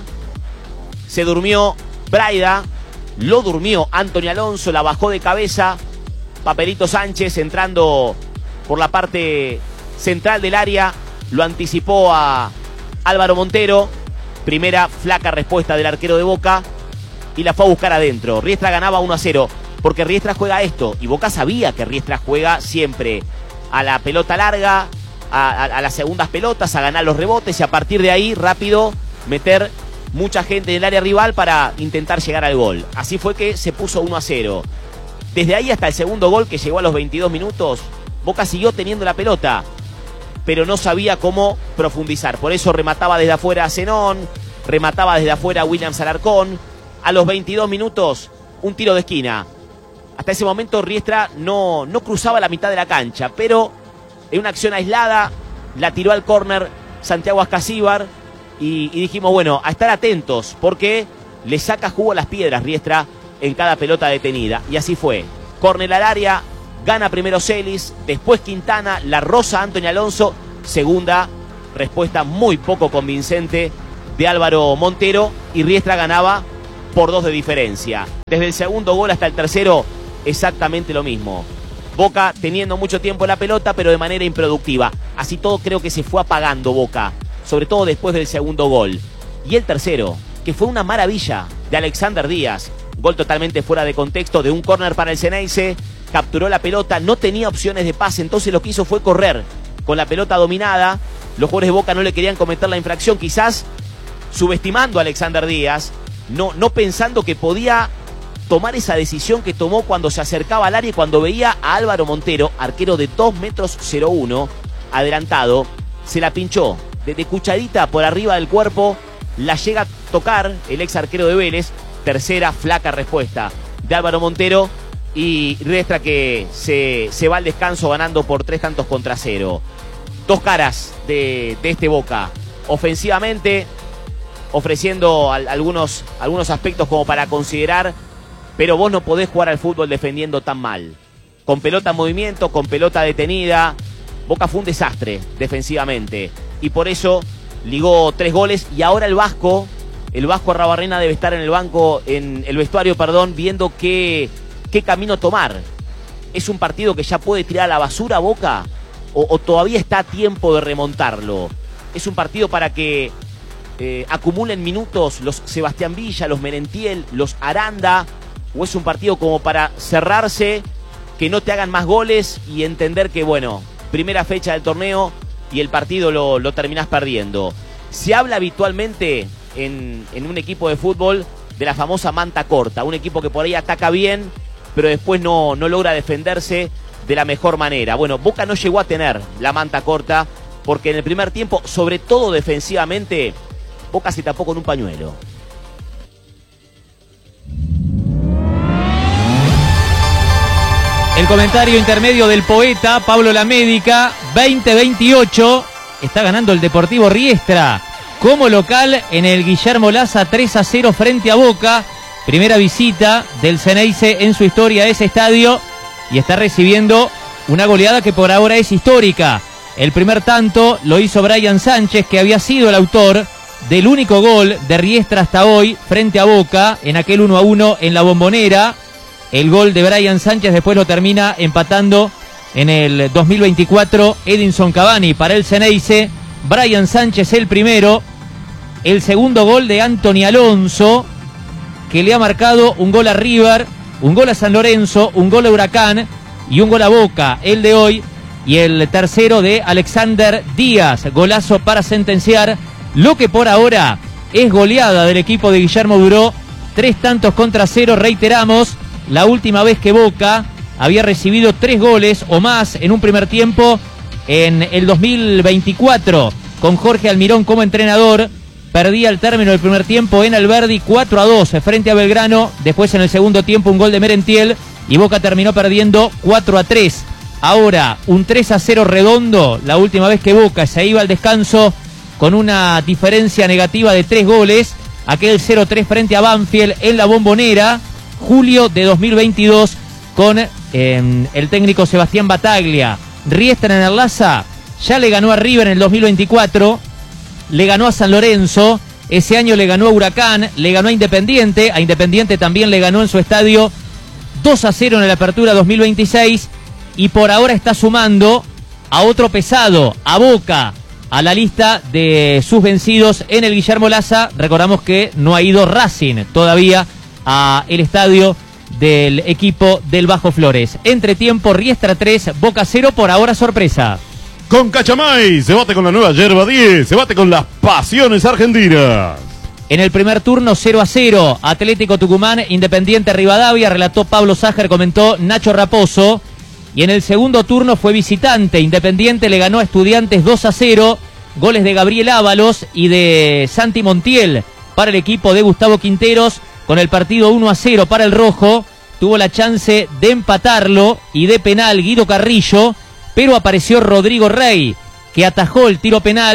Se durmió Braida. Lo durmió Anthony Alonso. La bajó de cabeza Papelito Sánchez entrando por la parte central del área. Lo anticipó a Álvaro Montero. Primera flaca respuesta del arquero de Boca y la fue a buscar adentro. Riestra ganaba uno a cero porque Riestra juega esto y Boca sabía que Riestra juega siempre a la pelota larga, a, a, a las segundas pelotas, a ganar los rebotes y a partir de ahí rápido meter mucha gente en el área rival para intentar llegar al gol. Así fue que se puso uno a cero. Desde ahí hasta el segundo gol, que llegó a los veintidós minutos, Boca siguió teniendo la pelota, pero no sabía cómo profundizar. Por eso remataba desde afuera a Zenón, remataba desde afuera a Williams Alarcón. A los veintidós minutos, un tiro de esquina. Hasta ese momento Riestra no, no cruzaba la mitad de la cancha, pero en una acción aislada la tiró al córner Santiago Ascasíbar y, y dijimos, bueno, a estar atentos, porque le saca jugo a las piedras Riestra en cada pelota detenida. Y así fue. Córner al área, gana primero Celis, después Quintana, la roza Antonio Alonso, segunda respuesta muy poco convincente de Álvaro Montero y Riestra ganaba por dos de diferencia. Desde el segundo gol hasta el tercero, exactamente lo mismo. Boca teniendo mucho tiempo la pelota, pero de manera improductiva. Así todo creo que se fue apagando Boca, sobre todo después del segundo gol. Y el tercero, que fue una maravilla de Alexander Díaz. Gol totalmente fuera de contexto de un córner para el Xeneize. Capturó la pelota, no tenía opciones de pase, entonces lo que hizo fue correr con la pelota dominada. Los jugadores de Boca no le querían cometer la infracción, quizás subestimando a Alexander Díaz, no, no pensando que podía tomar esa decisión que tomó cuando se acercaba al área y cuando veía a Álvaro Montero, arquero de dos metros cero uno, adelantado. Se la pinchó de cuchadita por arriba del cuerpo, la llega a tocar el ex arquero de Vélez. Tercera flaca respuesta de Álvaro Montero y Riestra que se, se va al descanso ganando por tres tantos contra cero. Dos caras de, de este Boca. Ofensivamente, ofreciendo al, algunos, algunos aspectos como para considerar, pero vos no podés jugar al fútbol defendiendo tan mal. Con pelota en movimiento, con pelota detenida. Boca fue un desastre defensivamente y por eso ligó tres goles y ahora el Vasco, el Vasco Arrabarrena debe estar en el banco, en el vestuario, perdón, viendo qué, qué camino tomar. ¿Es un partido que ya puede tirar a la basura Boca o, o todavía está a tiempo de remontarlo? ¿Es un partido para que eh, acumulen minutos los Sebastián Villa, los Merentiel, los Aranda? ¿O es un partido como para cerrarse, que no te hagan más goles y entender que, bueno, primera fecha del torneo y el partido lo, lo terminás perdiendo? Se habla habitualmente en, en un equipo de fútbol de la famosa manta corta, un equipo que por ahí ataca bien, pero después no, no logra defenderse de la mejor manera. Bueno, Boca no llegó a tener la manta corta porque en el primer tiempo, sobre todo defensivamente, Boca se tapó con un pañuelo. El comentario intermedio del poeta Pablo Lamédica. Veinte veintiocho, está ganando el Deportivo Riestra como local en el Guillermo Laza, tres a cero frente a Boca. Primera visita del Xeneize en su historia a ese estadio y está recibiendo una goleada que por ahora es histórica. El primer tanto lo hizo Brian Sánchez, que había sido el autor del único gol de Riestra hasta hoy frente a Boca en aquel uno a uno en la Bombonera. El gol de Brian Sánchez después lo termina empatando en el dos mil veinticuatro Edinson Cavani para el Xeneize. Brian Sánchez el primero. El segundo gol de Antonio Alonso, que le ha marcado un gol a River, un gol a San Lorenzo, un gol a Huracán y un gol a Boca, el de hoy. Y el tercero de Alexander Díaz, golazo para sentenciar lo que por ahora es goleada del equipo de Guillermo Duró. Tres tantos contra cero, reiteramos. La última vez que Boca había recibido tres goles o más en un primer tiempo en el dos mil veinticuatro, con Jorge Almirón como entrenador. Perdía al término del primer tiempo en Alberdi cuatro a dos frente a Belgrano. Después en el segundo tiempo un gol de Merentiel y Boca terminó perdiendo cuatro a tres. Ahora un tres a cero redondo. La última vez que Boca se iba al descanso con una diferencia negativa de tres goles. Aquel cero tres frente a Banfield en la Bombonera. Julio de dos mil veintidós con eh, el técnico Sebastián Bataglia. Riestra en el Laza ya le ganó a River en el dos mil veinticuatro, le ganó a San Lorenzo, ese año le ganó a Huracán, le ganó a Independiente, a Independiente también le ganó en su estadio dos a cero en la apertura dos mil veintiséis y por ahora está sumando a otro pesado, a Boca, a la lista de sus vencidos en el Guillermo Laza. Recordamos que no ha ido Racing todavía a el estadio del equipo del Bajo Flores. Entre tiempo, Riestra tres, Boca cero, por ahora sorpresa. Con Cachamay, se bate con la nueva yerba diez, se bate con las pasiones argentinas. En el primer turno, cero a cero, Atlético Tucumán, Independiente Rivadavia, relató Pablo Sájer, comentó Nacho Raposo. Y en el segundo turno fue visitante, Independiente le ganó a Estudiantes dos a cero, goles de Gabriel Ábalos y de Santi Montiel para el equipo de Gustavo Quinteros. Con el partido uno a cero para el rojo, tuvo la chance de empatarlo y de penal Guido Carrillo, pero apareció Rodrigo Rey, que atajó el tiro penal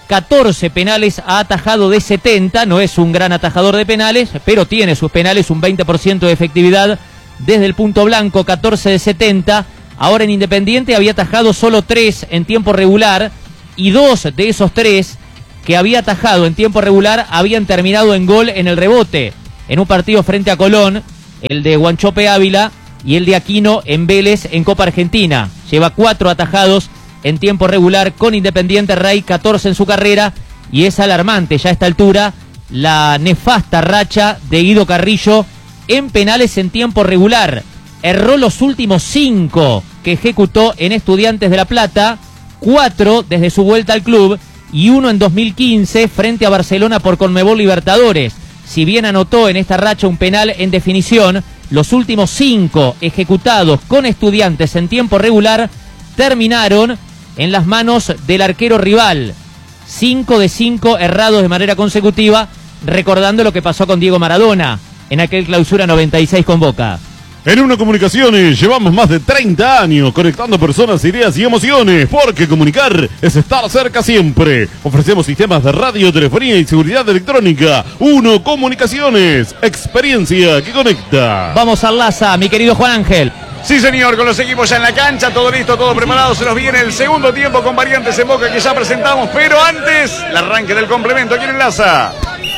catorce penales ha atajado de setenta, no es un gran atajador de penales, pero tiene sus penales un veinte por ciento de efectividad desde el punto blanco, catorce de setenta. Ahora en Independiente había atajado solo tres en tiempo regular y dos de esos tres que había atajado en tiempo regular habían terminado en gol en el rebote, en un partido frente a Colón, el de Guanchope Ávila y el de Aquino en Vélez en Copa Argentina. Lleva cuatro atajados en tiempo regular con Independiente Rey, catorce en su carrera, y es alarmante ya a esta altura la nefasta racha de Guido Carrillo en penales en tiempo regular. Erró los últimos cinco que ejecutó en Estudiantes de La Plata, cuatro desde su vuelta al club y uno en dos mil quince frente a Barcelona por Conmebol Libertadores. Si bien anotó en esta racha un penal en definición, los últimos cinco ejecutados con Estudiantes en tiempo regular terminaron en las manos del arquero rival. Cinco de cinco errados de manera consecutiva, recordando lo que pasó con Diego Maradona en aquel Clausura noventa y seis con Boca. En Uno Comunicaciones llevamos más de treinta años conectando personas, ideas y emociones, porque comunicar es estar cerca siempre. Ofrecemos sistemas de radio, telefonía y seguridad electrónica. Uno Comunicaciones, experiencia que conecta. Vamos al Laza, mi querido Juan Ángel. Sí, señor, con los equipos ya en la cancha, todo listo, todo preparado. Se nos viene el segundo tiempo con variantes en Boca que ya presentamos, pero antes, el arranque del complemento. ¿Quién enlaza?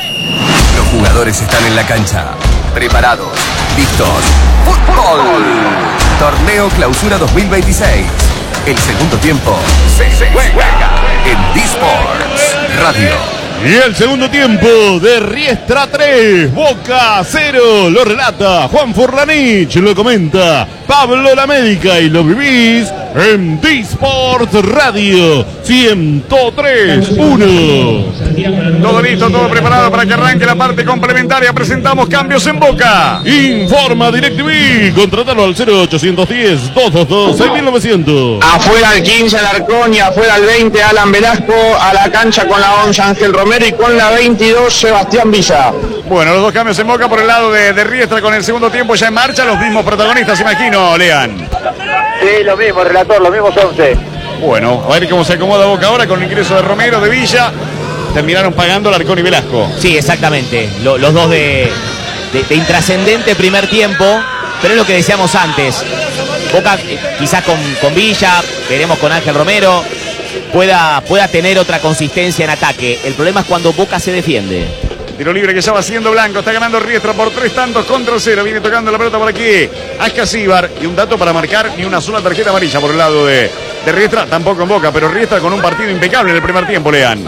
Los jugadores están en la cancha, preparados, listos. ¡Fútbol! Torneo Clausura dos mil veintiséis. El segundo tiempo se juega en D-Sports Radio. Y el segundo tiempo de Riestra tres, Boca cero, lo relata Juan Forlanich, lo comenta Pablo La Médica y lo vivís en D-Sports Radio ciento tres punto uno. Todo listo, todo preparado para que arranque la parte complementaria. Presentamos cambios en Boca. Informa DirecTV, contratalo al cero ochocientos diez, doscientos veintidós, seis mil novecientos. Afuera el quince Alarcón y afuera el veinte Alan Velasco, a la cancha con la once Ángel Romero y con la veintidós Sebastián Villa. Bueno, los dos cambios en Boca por el lado de, de Riestra con el segundo tiempo ya en marcha. Los mismos protagonistas, imagino, Lean. Sí, lo mismo, relator, los mismos once. Bueno, a ver cómo se acomoda Boca ahora con el ingreso de Romero, de Villa. Terminaron pagando Alarcón y Velasco. Sí, exactamente. Lo, los dos de, de, de intrascendente primer tiempo, pero es lo que decíamos antes. Boca eh, quizás con, con Villa, veremos con Ángel Romero, pueda, pueda tener otra consistencia en ataque. El problema es cuando Boca se defiende. Tiro libre que ya va haciendo Blanco. Está ganando Riestra por tres tantos contra cero. Viene tocando la pelota por aquí Ascasíbar. Y un dato para marcar: ni una sola tarjeta amarilla por el lado de, de Riestra. Tampoco en Boca, pero Riestra con un partido impecable en el primer tiempo, Lean.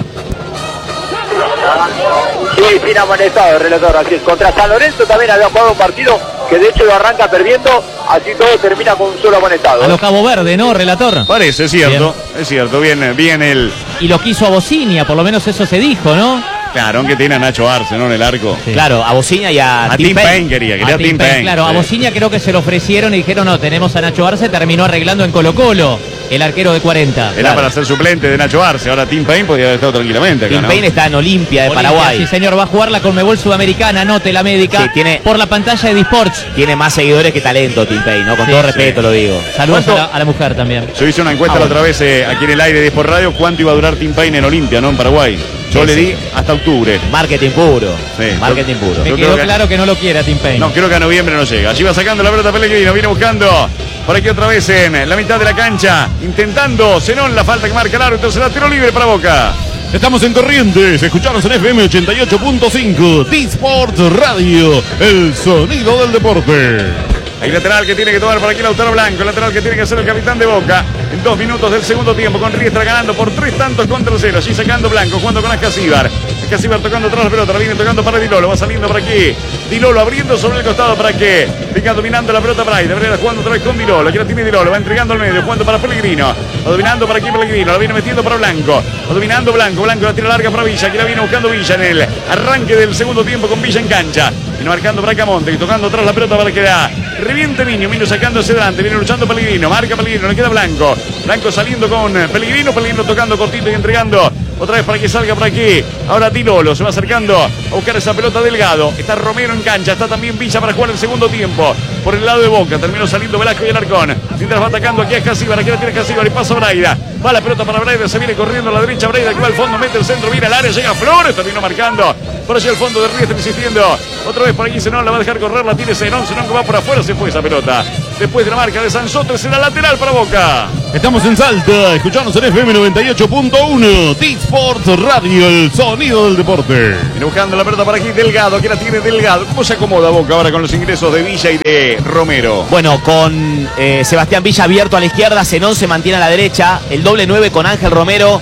Sí, sin amonestado, relator. Así es. Contra San Lorenzo también había jugado un partido que de hecho lo arranca perdiendo. Así todo termina con un solo amonestado. A lo Cabo Verde, ¿no, relator? Parece, es cierto. Bien. Es cierto, bien, bien el... Y lo quiso a Bocinia, por lo menos eso se dijo, ¿no? Claro, aunque tiene a Nacho Arce, ¿no? En el arco. Sí. Claro, a Bocinia y a, a Tim Payne. Payne quería, quería a Tim Payne. Payne. Claro, sí. A Bocinia creo que se lo ofrecieron y dijeron, no, tenemos a Nacho Arce, terminó arreglando en Colo Colo, el arquero de cuarenta. Era claro. Para ser suplente de Nacho Arce, ahora Tim Payne podría haber estado tranquilamente acá, Tim ¿no? Payne está en Olimpia de Olimpia, Paraguay. Sí, señor, va a jugar la Conmebol Sudamericana, anote la médica, sí, tiene, por la pantalla de D-Sports. Tiene más seguidores que talento, Tim Payne, ¿no? Con sí, todo respeto sí. Lo digo. Saludos a la, a la mujer también. Yo hice una encuesta ah, la otra vez eh, aquí en el aire de D-Sport Radio, ¿cuánto iba a durar Tim Payne en Olimpia, no? En Paraguay. Yo sí, le di hasta octubre. Marketing puro. Sí, marketing yo, puro. Me quedó que, claro que no lo quiere a Tim Payne. No, creo que a noviembre no llega. Allí va sacando la pelota Pellegrino, viene buscando por aquí otra vez en la mitad de la cancha, intentando Zenón, la falta que marca el árbitro, será tiro libre para Boca. Estamos en Corrientes, escucharos en F M ochenta y ocho punto cinco, D-Sports Radio, el sonido del deporte. Hay lateral que tiene que tomar por aquí Lautaro Blanco, lateral que tiene que hacer el capitán de Boca en dos minutos del segundo tiempo, con Riestra ganando por tres tantos contra cero, allí sacando Blanco, jugando con Ascasíbar. Ascasíbar tocando atrás la pelota, la viene tocando para Dilolo, va saliendo por aquí Dilolo abriendo sobre el costado para que venga dominando la pelota Bray, de manera jugando otra vez con Dilolo, aquí la tiene Dilolo, va entregando al medio, jugando para Pellegrino, va dominando para aquí Pellegrino, la viene metiendo para Blanco, va dominando Blanco, Blanco la tira larga para Villa, aquí la viene buscando Villa en el arranque del segundo tiempo con Villa en cancha, viene marcando Bracamonte y tocando atrás la pelota para que la reviente Miño, Miño sacándose delante, viene luchando Pellegrino, marca Pellegrino, le queda Blanco, Blanco saliendo con Pellegrino, Pellegrino tocando cortito y entregando otra vez para que salga por aquí, ahora Dilolo se va acercando a buscar esa pelota Delgado, está Romero en cancha, está también Villa para jugar el segundo tiempo, por el lado de Boca. Terminó saliendo Velasco y Alarcón. Mientras va atacando aquí a Escasíbar. Aquí la tiene Escasíbar y pasa Braida. Va la pelota para Braida. Se viene corriendo a la derecha. Braida que va al fondo. Mete el centro. Viene al área. Llega Flores. Terminó marcando. Por allí al fondo de Riestra insistiendo. Otra vez por aquí Zenón. La va a dejar correr. La tiene Zenón. Zenón que va por afuera. Se fue esa pelota. Después de la marca de Sansotre será lateral para Boca. Estamos en Salta. Escuchanos en F M noventa y ocho punto uno. T-Sports Radio. El sonido del deporte. Viene buscando la pelota para aquí Delgado. Aquí la tiene Delgado. ¿Cómo se acomoda Boca ahora con los ingresos de Villa y de Romero? Bueno, con eh, Sebastián Villa abierto a la izquierda, Zenón se mantiene a la derecha, el doble nueve con Ángel Romero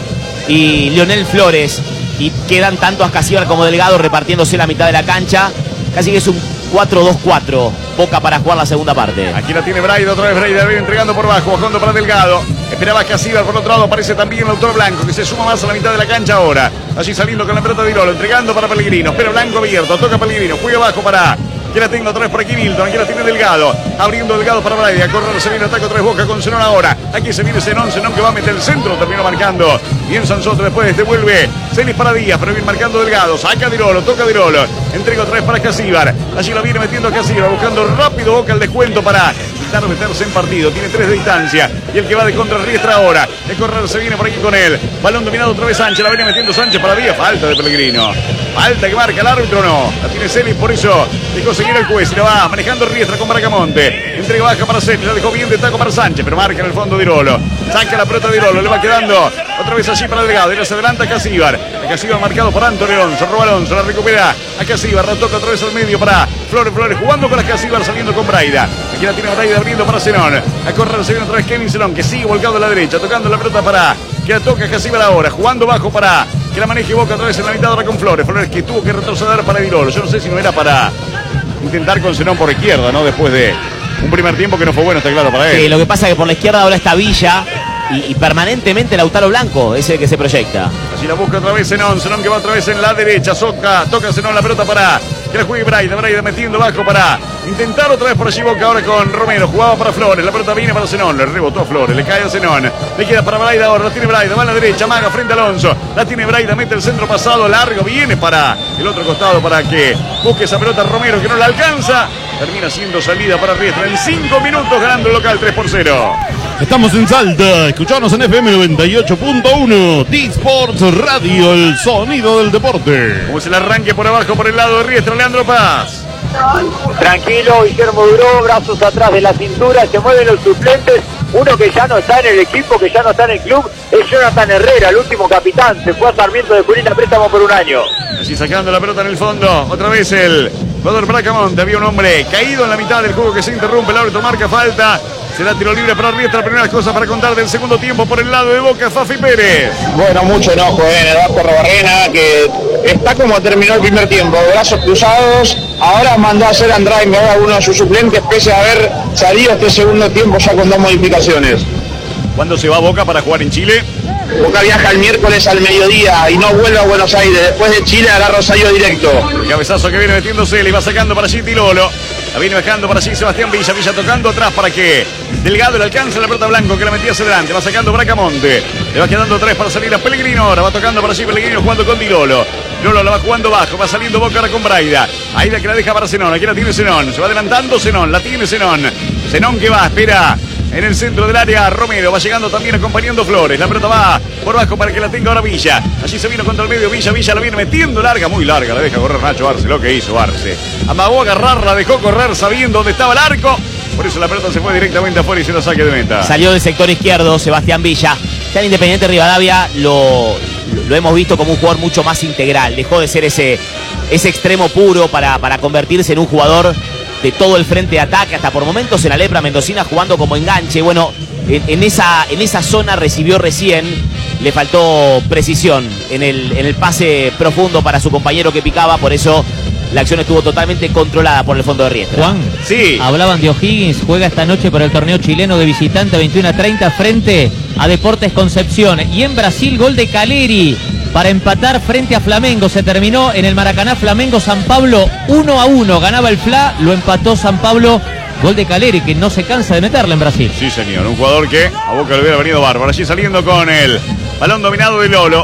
y Leonel Flores. Y quedan tanto Ascasíbar como Delgado repartiéndose la mitad de la cancha. Casi que es un cuatro dos cuatro. Boca para jugar la segunda parte. Aquí la tiene Braida, otra vez Braida, viene entregando por bajo, bajando para Delgado. Esperaba Ascasíbar, por otro lado aparece también el autor Blanco, que se suma más a la mitad de la cancha ahora. Allí saliendo con la pelota de Irolo, entregando para Pellegrino. Pero Blanco abierto, toca Pellegrino, juega abajo para... Aquí la tengo otra vez por aquí Milton, aquí la tiene Delgado, abriendo Delgado para Braida, correr, se viene ataque otra vez Boca con Zenón ahora, aquí se viene Zenón, Zenón que va a meter el centro, terminó marcando, bien Sansotre, después devuelve Celis para Díaz, pero viene marcando Delgado, saca Dirolo, toca Dirolo, entrega otra vez para Ascasíbar, allí la viene metiendo Ascasíbar, buscando rápido Boca el descuento para intentar meterse en partido, tiene tres de distancia, y el que va de contra Riestra ahora, de correr se viene por aquí con él, balón dominado otra vez Sánchez, la viene metiendo Sánchez para Díaz, falta de Pellegrino, falta que marca el árbitro, no, la tiene Celis, por eso dejó seguir el juez y la va manejando Riestra con Bracamonte. Entrega baja para Celis, la dejó bien de taco para Sánchez, pero marca en el fondo Dirolo. Saca la pelota de Dirolo, le va quedando otra vez allí para Delgado. Y le se adelanta a Ascasíbar. Ascasíbar marcado por Antonio Alonso. Roba Alonso, la recupera a Ascasíbar, la toca otra vez al medio para Flores Flores, jugando con Ascasíbar, saliendo con Braida. Aquí la tiene Braida abriendo para Zenón. A correr se viene otra vez Kevin Zenón, que sigue volcado a la derecha, tocando la pelota para que la toca Ascasíbar ahora, jugando bajo para que la maneje Boca otra vez en la mitad ahora con Flores. Flores que tuvo que retroceder para Dirolo. Yo no sé si no era para intentar con Zenón por izquierda, ¿no? Después de un primer tiempo que no fue bueno, está claro para él. Sí, lo que pasa es que por la izquierda ahora está Villa y, y permanentemente Lautaro Blanco es el que se proyecta. Allí la busca otra vez Zenón, Zenón que va otra vez en la derecha, soca, toca Zenón la pelota para que la juegue Braida, Braida metiendo bajo para intentar otra vez por allí Boca ahora con Romero, jugaba para Flores, la pelota viene para Zenón, le rebotó a Flores, le cae a Zenón, le queda para Braida ahora, la tiene Braida, va a la derecha, maga frente a Alonso, la tiene Braida, mete el centro pasado largo, viene para el otro costado para que busque esa pelota Romero que no la alcanza, termina siendo salida para Riestra en cinco minutos ganando el local tres por cero. Estamos en Salta, escuchanos en F M noventa y ocho punto uno, T-Sports Radio, el sonido del deporte. Como es el arranque por abajo por el lado de Riestra, Leandro Paz. Tranquilo, Guillermo Duró, brazos atrás de la cintura, se mueven los suplentes. Uno que ya no está en el equipo, que ya no está en el club, es Jonathan Herrera, el último capitán. Se fue a Sarmiento de Junín a préstamo por un año. Así sacando la pelota en el fondo, otra vez el jugador Bracamonte. Había un hombre caído en la mitad del juego que se interrumpe, el árbitro marca falta. Será tiro libre para Riestra. Primeras cosas para contar del segundo tiempo por el lado de Boca, Fafi Pérez. Bueno, mucho enojo en el Vasco Robarrena, que está como terminó el primer tiempo, brazos cruzados. Ahora mandó a hacer Andrade a uno de sus suplentes, pese a haber salido este segundo tiempo ya con dos modificaciones. ¿Cuándo se va a Boca para jugar en Chile? Boca viaja el miércoles al mediodía y no vuelve a Buenos Aires. Después de Chile hará Rosario directo. El cabezazo que viene metiéndose, le va sacando para allí Tirolo. La viene bajando para allí Sebastián Villa. Villa tocando atrás para que Delgado le alcance la pelota Blanco, que la metía hacia adelante. Va sacando Bracamonte. Le va quedando tres para salir a Pellegrino. Ahora va tocando para allí Pellegrino jugando con Tirolo. Tirolo la va jugando bajo. Va saliendo Boca ahora con Braida. Aida que la deja para Zenón. Aquí la tiene Zenón. Se va adelantando Zenón. La tiene Zenón. Zenón que va, espera. En el centro del área, Romero va llegando también acompañando Flores. La pelota va por bajo para que la tenga ahora Villa. Allí se vino contra el medio Villa. Villa la viene metiendo larga, muy larga. La deja correr Nacho Arce. Lo que hizo Arce. Amagó a agarrarla, dejó correr sabiendo dónde estaba el arco. Por eso la pelota se fue directamente afuera y se la saque de meta. Salió del sector izquierdo Sebastián Villa. Ya en Independiente Rivadavia lo, lo hemos visto como un jugador mucho más integral. Dejó de ser ese, ese extremo puro para, para convertirse en un jugador de todo el frente de ataque, hasta por momentos en la lepra mendocina jugando como enganche. Bueno, en, en, esa, en esa zona recibió recién, le faltó precisión en el, en el pase profundo para su compañero que picaba, por eso la acción estuvo totalmente controlada por el fondo de Riestra. Juan, sí. Hablaban de O'Higgins, juega esta noche para el torneo chileno de visitante veintiuno a treinta frente a Deportes Concepción. Y en Brasil, gol de Caleri para empatar frente a Flamengo. Se terminó en el Maracaná, Flamengo-San Pablo uno a uno. Ganaba el Fla, lo empató San Pablo. Gol de Caleri, que no se cansa de meterla en Brasil. Sí, señor, un jugador que a Boca le hubiera venido bárbaro. Allí saliendo con el balón dominado de Lolo.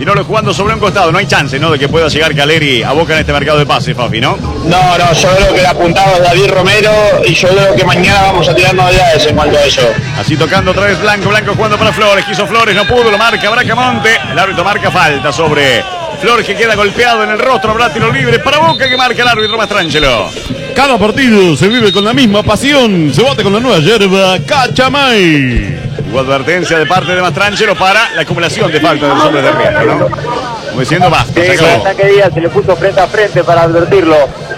Dinolo jugando sobre un costado. No hay chance, ¿no?, de que pueda llegar Caleri a Boca en este mercado de pase, Fafi, ¿no? No, no, yo creo que el apuntado es David Romero y yo creo que mañana vamos a tirar novedades en cuanto a eso. Así tocando otra vez Blanco, Blanco jugando para Flores, quiso Flores, no pudo, lo marca Bracamonte. El árbitro marca falta sobre Flores, que queda golpeado en el rostro. Habrá tiro libre para Boca, que marca el árbitro Mastrangelo. Cada partido se vive con la misma pasión. Se bate con la nueva yerba Cachamay. Hubo advertencia de parte de Mastrangelo para la acumulación de falta de los hombres de Riestra, ¿no? Como diciendo, basta, Sí, se con acabó. ataque Díaz se le puso frente a frente para advertirlo.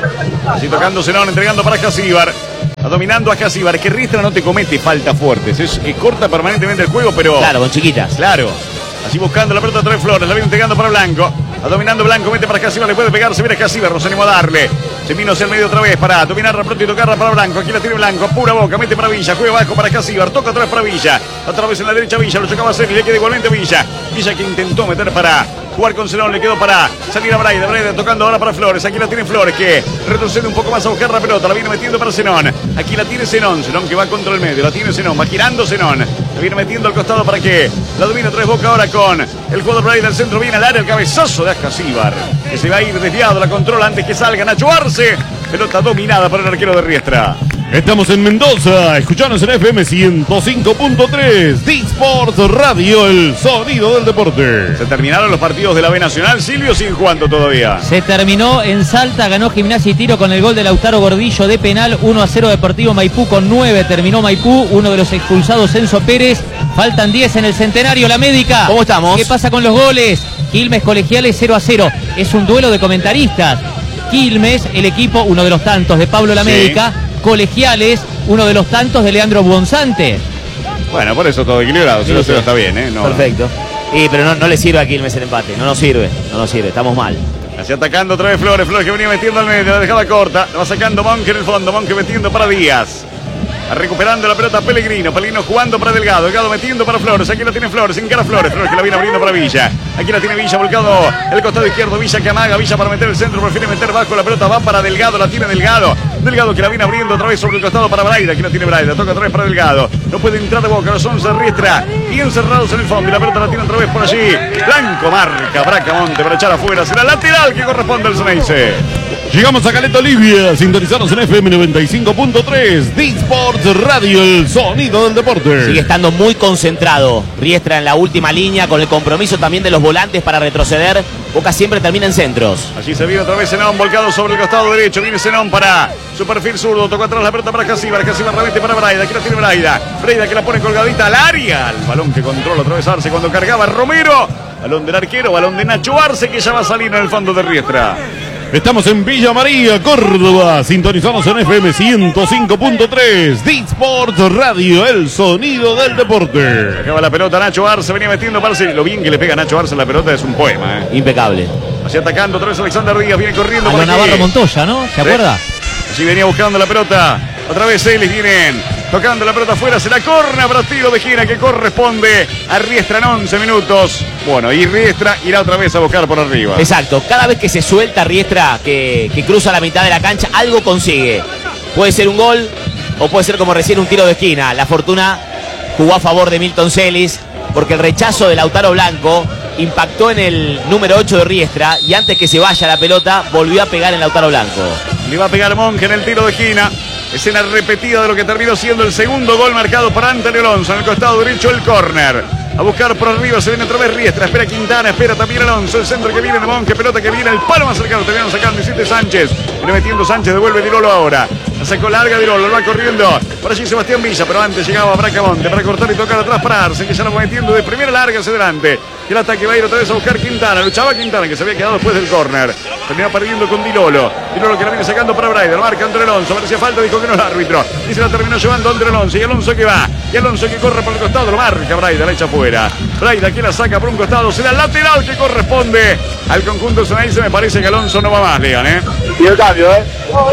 Así tocando Zenón, entregando para Jasíbar. Dominando a Jasíbar, que Riestra no te comete faltas fuertes. Es que corta permanentemente el juego, pero... Claro, con chiquitas. Claro. Así buscando la pelota Tres Flores, la viene entregando para Blanco. A dominando Blanco, mete para Jasíbar, le puede pegar, se viene Jasíbar, no se animó a darle. Se vino hacia el medio otra vez para dominar pronto y tocarla para Blanco. Aquí la tiene Blanco, pura Boca, mete para Villa, juega abajo para Jasíbar, toca atrás para Villa. Otra vez en la derecha Villa, lo chocaba a Celi, le queda igualmente Villa. Villa que intentó meter para jugar con Zenón, le quedó para salir a Braida. Braida tocando ahora para Flores, aquí la tiene Flores, que retrocede un poco más a buscar la pelota, la viene metiendo para Zenón. Aquí la tiene Zenón, Zenón que va contra el medio, la tiene Zenón, va girando Zenón. La viene metiendo al costado para que la domine Tres Boca ahora con el jugador Braida del centro, viene al área, el cabezazo de Jasíbar, que se va a ir desviado, la controla antes que salga Nacho Arce. Pelota dominada por el arquero de Riestra. Estamos en Mendoza, escuchanos en F M ciento cinco punto tres, D-Sports Radio, el sonido del deporte. Se terminaron los partidos de la B Nacional, Silvio, sin jugando todavía. Se terminó en Salta, ganó Gimnasia y Tiro con el gol de Lautaro Gordillo de penal, uno a cero Deportivo Maipú con nueve, terminó Maipú, uno de los expulsados Enzo Pérez, faltan diez en el Centenario, la médica. ¿Cómo estamos? ¿Qué pasa con los goles? Quilmes Colegiales cero a cero, es un duelo de comentaristas. Quilmes, el equipo, uno de los tantos de Pablo La Médica, sí. Colegiales, uno de los tantos de Leandro Buonzante. Bueno, por eso todo equilibrado, cero a cero está bien, ¿eh? No, perfecto. Y, pero no, no le sirve a Quilmes el empate, no nos sirve, no nos sirve, estamos mal. Así atacando otra vez Flores, Flores que venía metiendo al medio, la dejaba corta, la va sacando Monque en el fondo, Monque metiendo para Díaz. Recuperando la pelota Pellegrino, Pellegrino jugando para Delgado, Delgado metiendo para Flores, aquí la tiene Flores, encara Flores, Flores que la viene abriendo para Villa, aquí la tiene Villa, volcado el costado izquierdo, Villa que amaga, Villa para meter el centro, prefiere meter bajo, la pelota va para Delgado, la tiene Delgado, Delgado que la viene abriendo otra vez sobre el costado para Braida, aquí la tiene Braida, toca otra vez para Delgado, no puede entrar de Boca, los once Riestra, bien cerrados en el fondo y la pelota la tiene otra vez por allí, Blanco marca, Bracamonte para echar afuera, será lateral que corresponde al Ceneice. Llegamos a Caleta Olivia, sintonizados en F M noventa y cinco punto tres, D-Sports Radio, el sonido del deporte. Sigue estando muy concentrado Riestra en la última línea, con el compromiso también de los volantes para retroceder. Boca siempre termina en centros. Allí se viene otra vez Zenón, volcado sobre el costado derecho, viene Zenón para su perfil zurdo, tocó atrás la pelota para Jasíbar, Jasíbar remete para Braida, aquí la tiene Braida, Braida que la pone colgadita al área, el balón que controla otra vez Arce cuando cargaba Romero, balón del arquero, balón de Nacho Arce que ya va a salir en el fondo de Riestra. Estamos en Villa María, Córdoba, sintonizados en F M ciento cinco punto tres, D-Sports Radio, el sonido del deporte. Acaba la pelota Nacho Arce, venía metiendo para Arce, lo bien que le pega Nacho Arce en la pelota es un poema, ¿eh? Impecable. Así atacando otra vez Alexander Díaz, viene corriendo a por lo aquí. Navarro Montoya, ¿no? ¿Se acuerda? Allí venía buscando la pelota, otra vez Celis vienen tocando la pelota afuera, se la corna para tiro de esquina que corresponde a Riestra en once minutos. Bueno, y Riestra irá otra vez a buscar por arriba. Exacto, cada vez que se suelta Riestra, que, que cruza la mitad de la cancha, algo consigue. Puede ser un gol o puede ser como recién un tiro de esquina. La fortuna jugó a favor de Milton Celis, porque el rechazo de Lautaro Blanco impactó en el número ocho de Riestra y antes que se vaya la pelota volvió a pegar en Lautaro Blanco. Le va a pegar Monge en el tiro de esquina. Escena repetida de lo que terminó siendo el segundo gol marcado para Antonio Alonso. En el costado derecho el córner. A buscar por arriba, se viene otra vez Riestra. Espera Quintana, espera también Alonso. El centro que viene de Monge, pelota que viene, el palo más cercano. Terminaron sacando Vicente Sánchez. Viene metiendo Sánchez, devuelve Dirolo ahora. La sacó larga Dirolo, lo va corriendo. Por allí Sebastián Villa, pero antes llegaba Bracamonte para cortar y tocar atrás para Arce, que ya lo va metiendo de primera larga hacia adelante. Y el ataque va a ir otra vez a buscar Quintana. Luchaba Quintana, que se había quedado después del córner. Terminó perdiendo con Dilolo. Dilolo que la viene sacando para Braida. Lo marca André Alonso. Parecía falta, dijo que no el árbitro. Y se la terminó llevando André Alonso. Y Alonso que va. Y Alonso que corre por el costado. Lo marca Braida, la echa afuera. Braida que la saca por un costado. Será lateral que corresponde al conjunto Ceneice. Me parece que Alonso no va más, Lean, ¿eh? Y el cambio, ¿eh?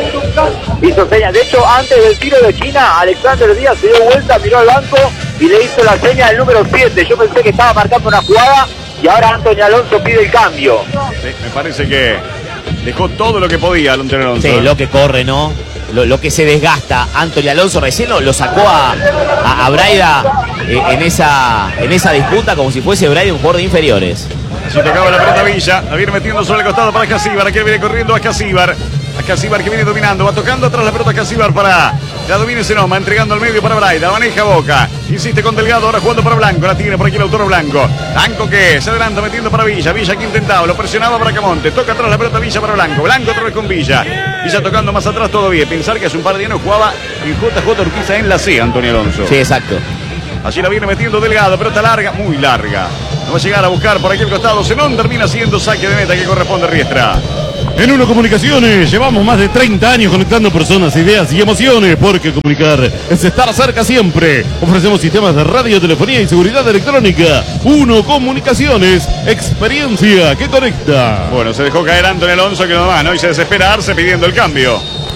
Hizo señas. De hecho, antes del tiro de esquina, Alexander Díaz se dio vuelta, miró al banco y le hizo la seña del número siete. Yo pensé que estaba marcando una jugada. Y ahora Antonio Alonso pide el cambio. Sí, me parece que dejó todo lo que podía Antonio Alonso. Sí, ¿eh? lo que corre, ¿no? Lo, lo que se desgasta. Antonio Alonso recién lo, lo sacó a, a, a Braida eh, en, esa, en esa disputa como si fuese Braida un jugador de inferiores. Si tocaba la pelota Villa, la viene metiendo sobre el costado para Casíbar. Aquí viene corriendo a Casíbar. A Casíbar que viene dominando, va tocando atrás la pelota Casíbar para la domina Zenón, va entregando al medio para Braida, maneja Boca, insiste con Delgado, ahora jugando para Blanco, la tiene por aquí el autor Blanco, Blanco que se adelanta metiendo para Villa, Villa que intentaba, lo presionaba para Camonte, toca atrás la pelota Villa para Blanco, Blanco otra vez con Villa, Villa tocando más atrás todavía, pensar que hace un par de años jugaba en J J Urquiza en la C, Antonio Alonso. Sí, exacto. Allí la viene metiendo Delgado, pelota larga, muy larga, no va a llegar a buscar por aquí el costado, Zenón termina siendo saque de meta que corresponde a Riestra. En Uno Comunicaciones llevamos más de treinta años conectando personas, ideas y emociones, porque comunicar es estar cerca siempre. Ofrecemos sistemas de radio, telefonía y seguridad electrónica. Uno Comunicaciones, experiencia que conecta. Bueno, se dejó caer Antonio Alonso que nomás, ¿no? Y se desespera Arce pidiendo el cambio.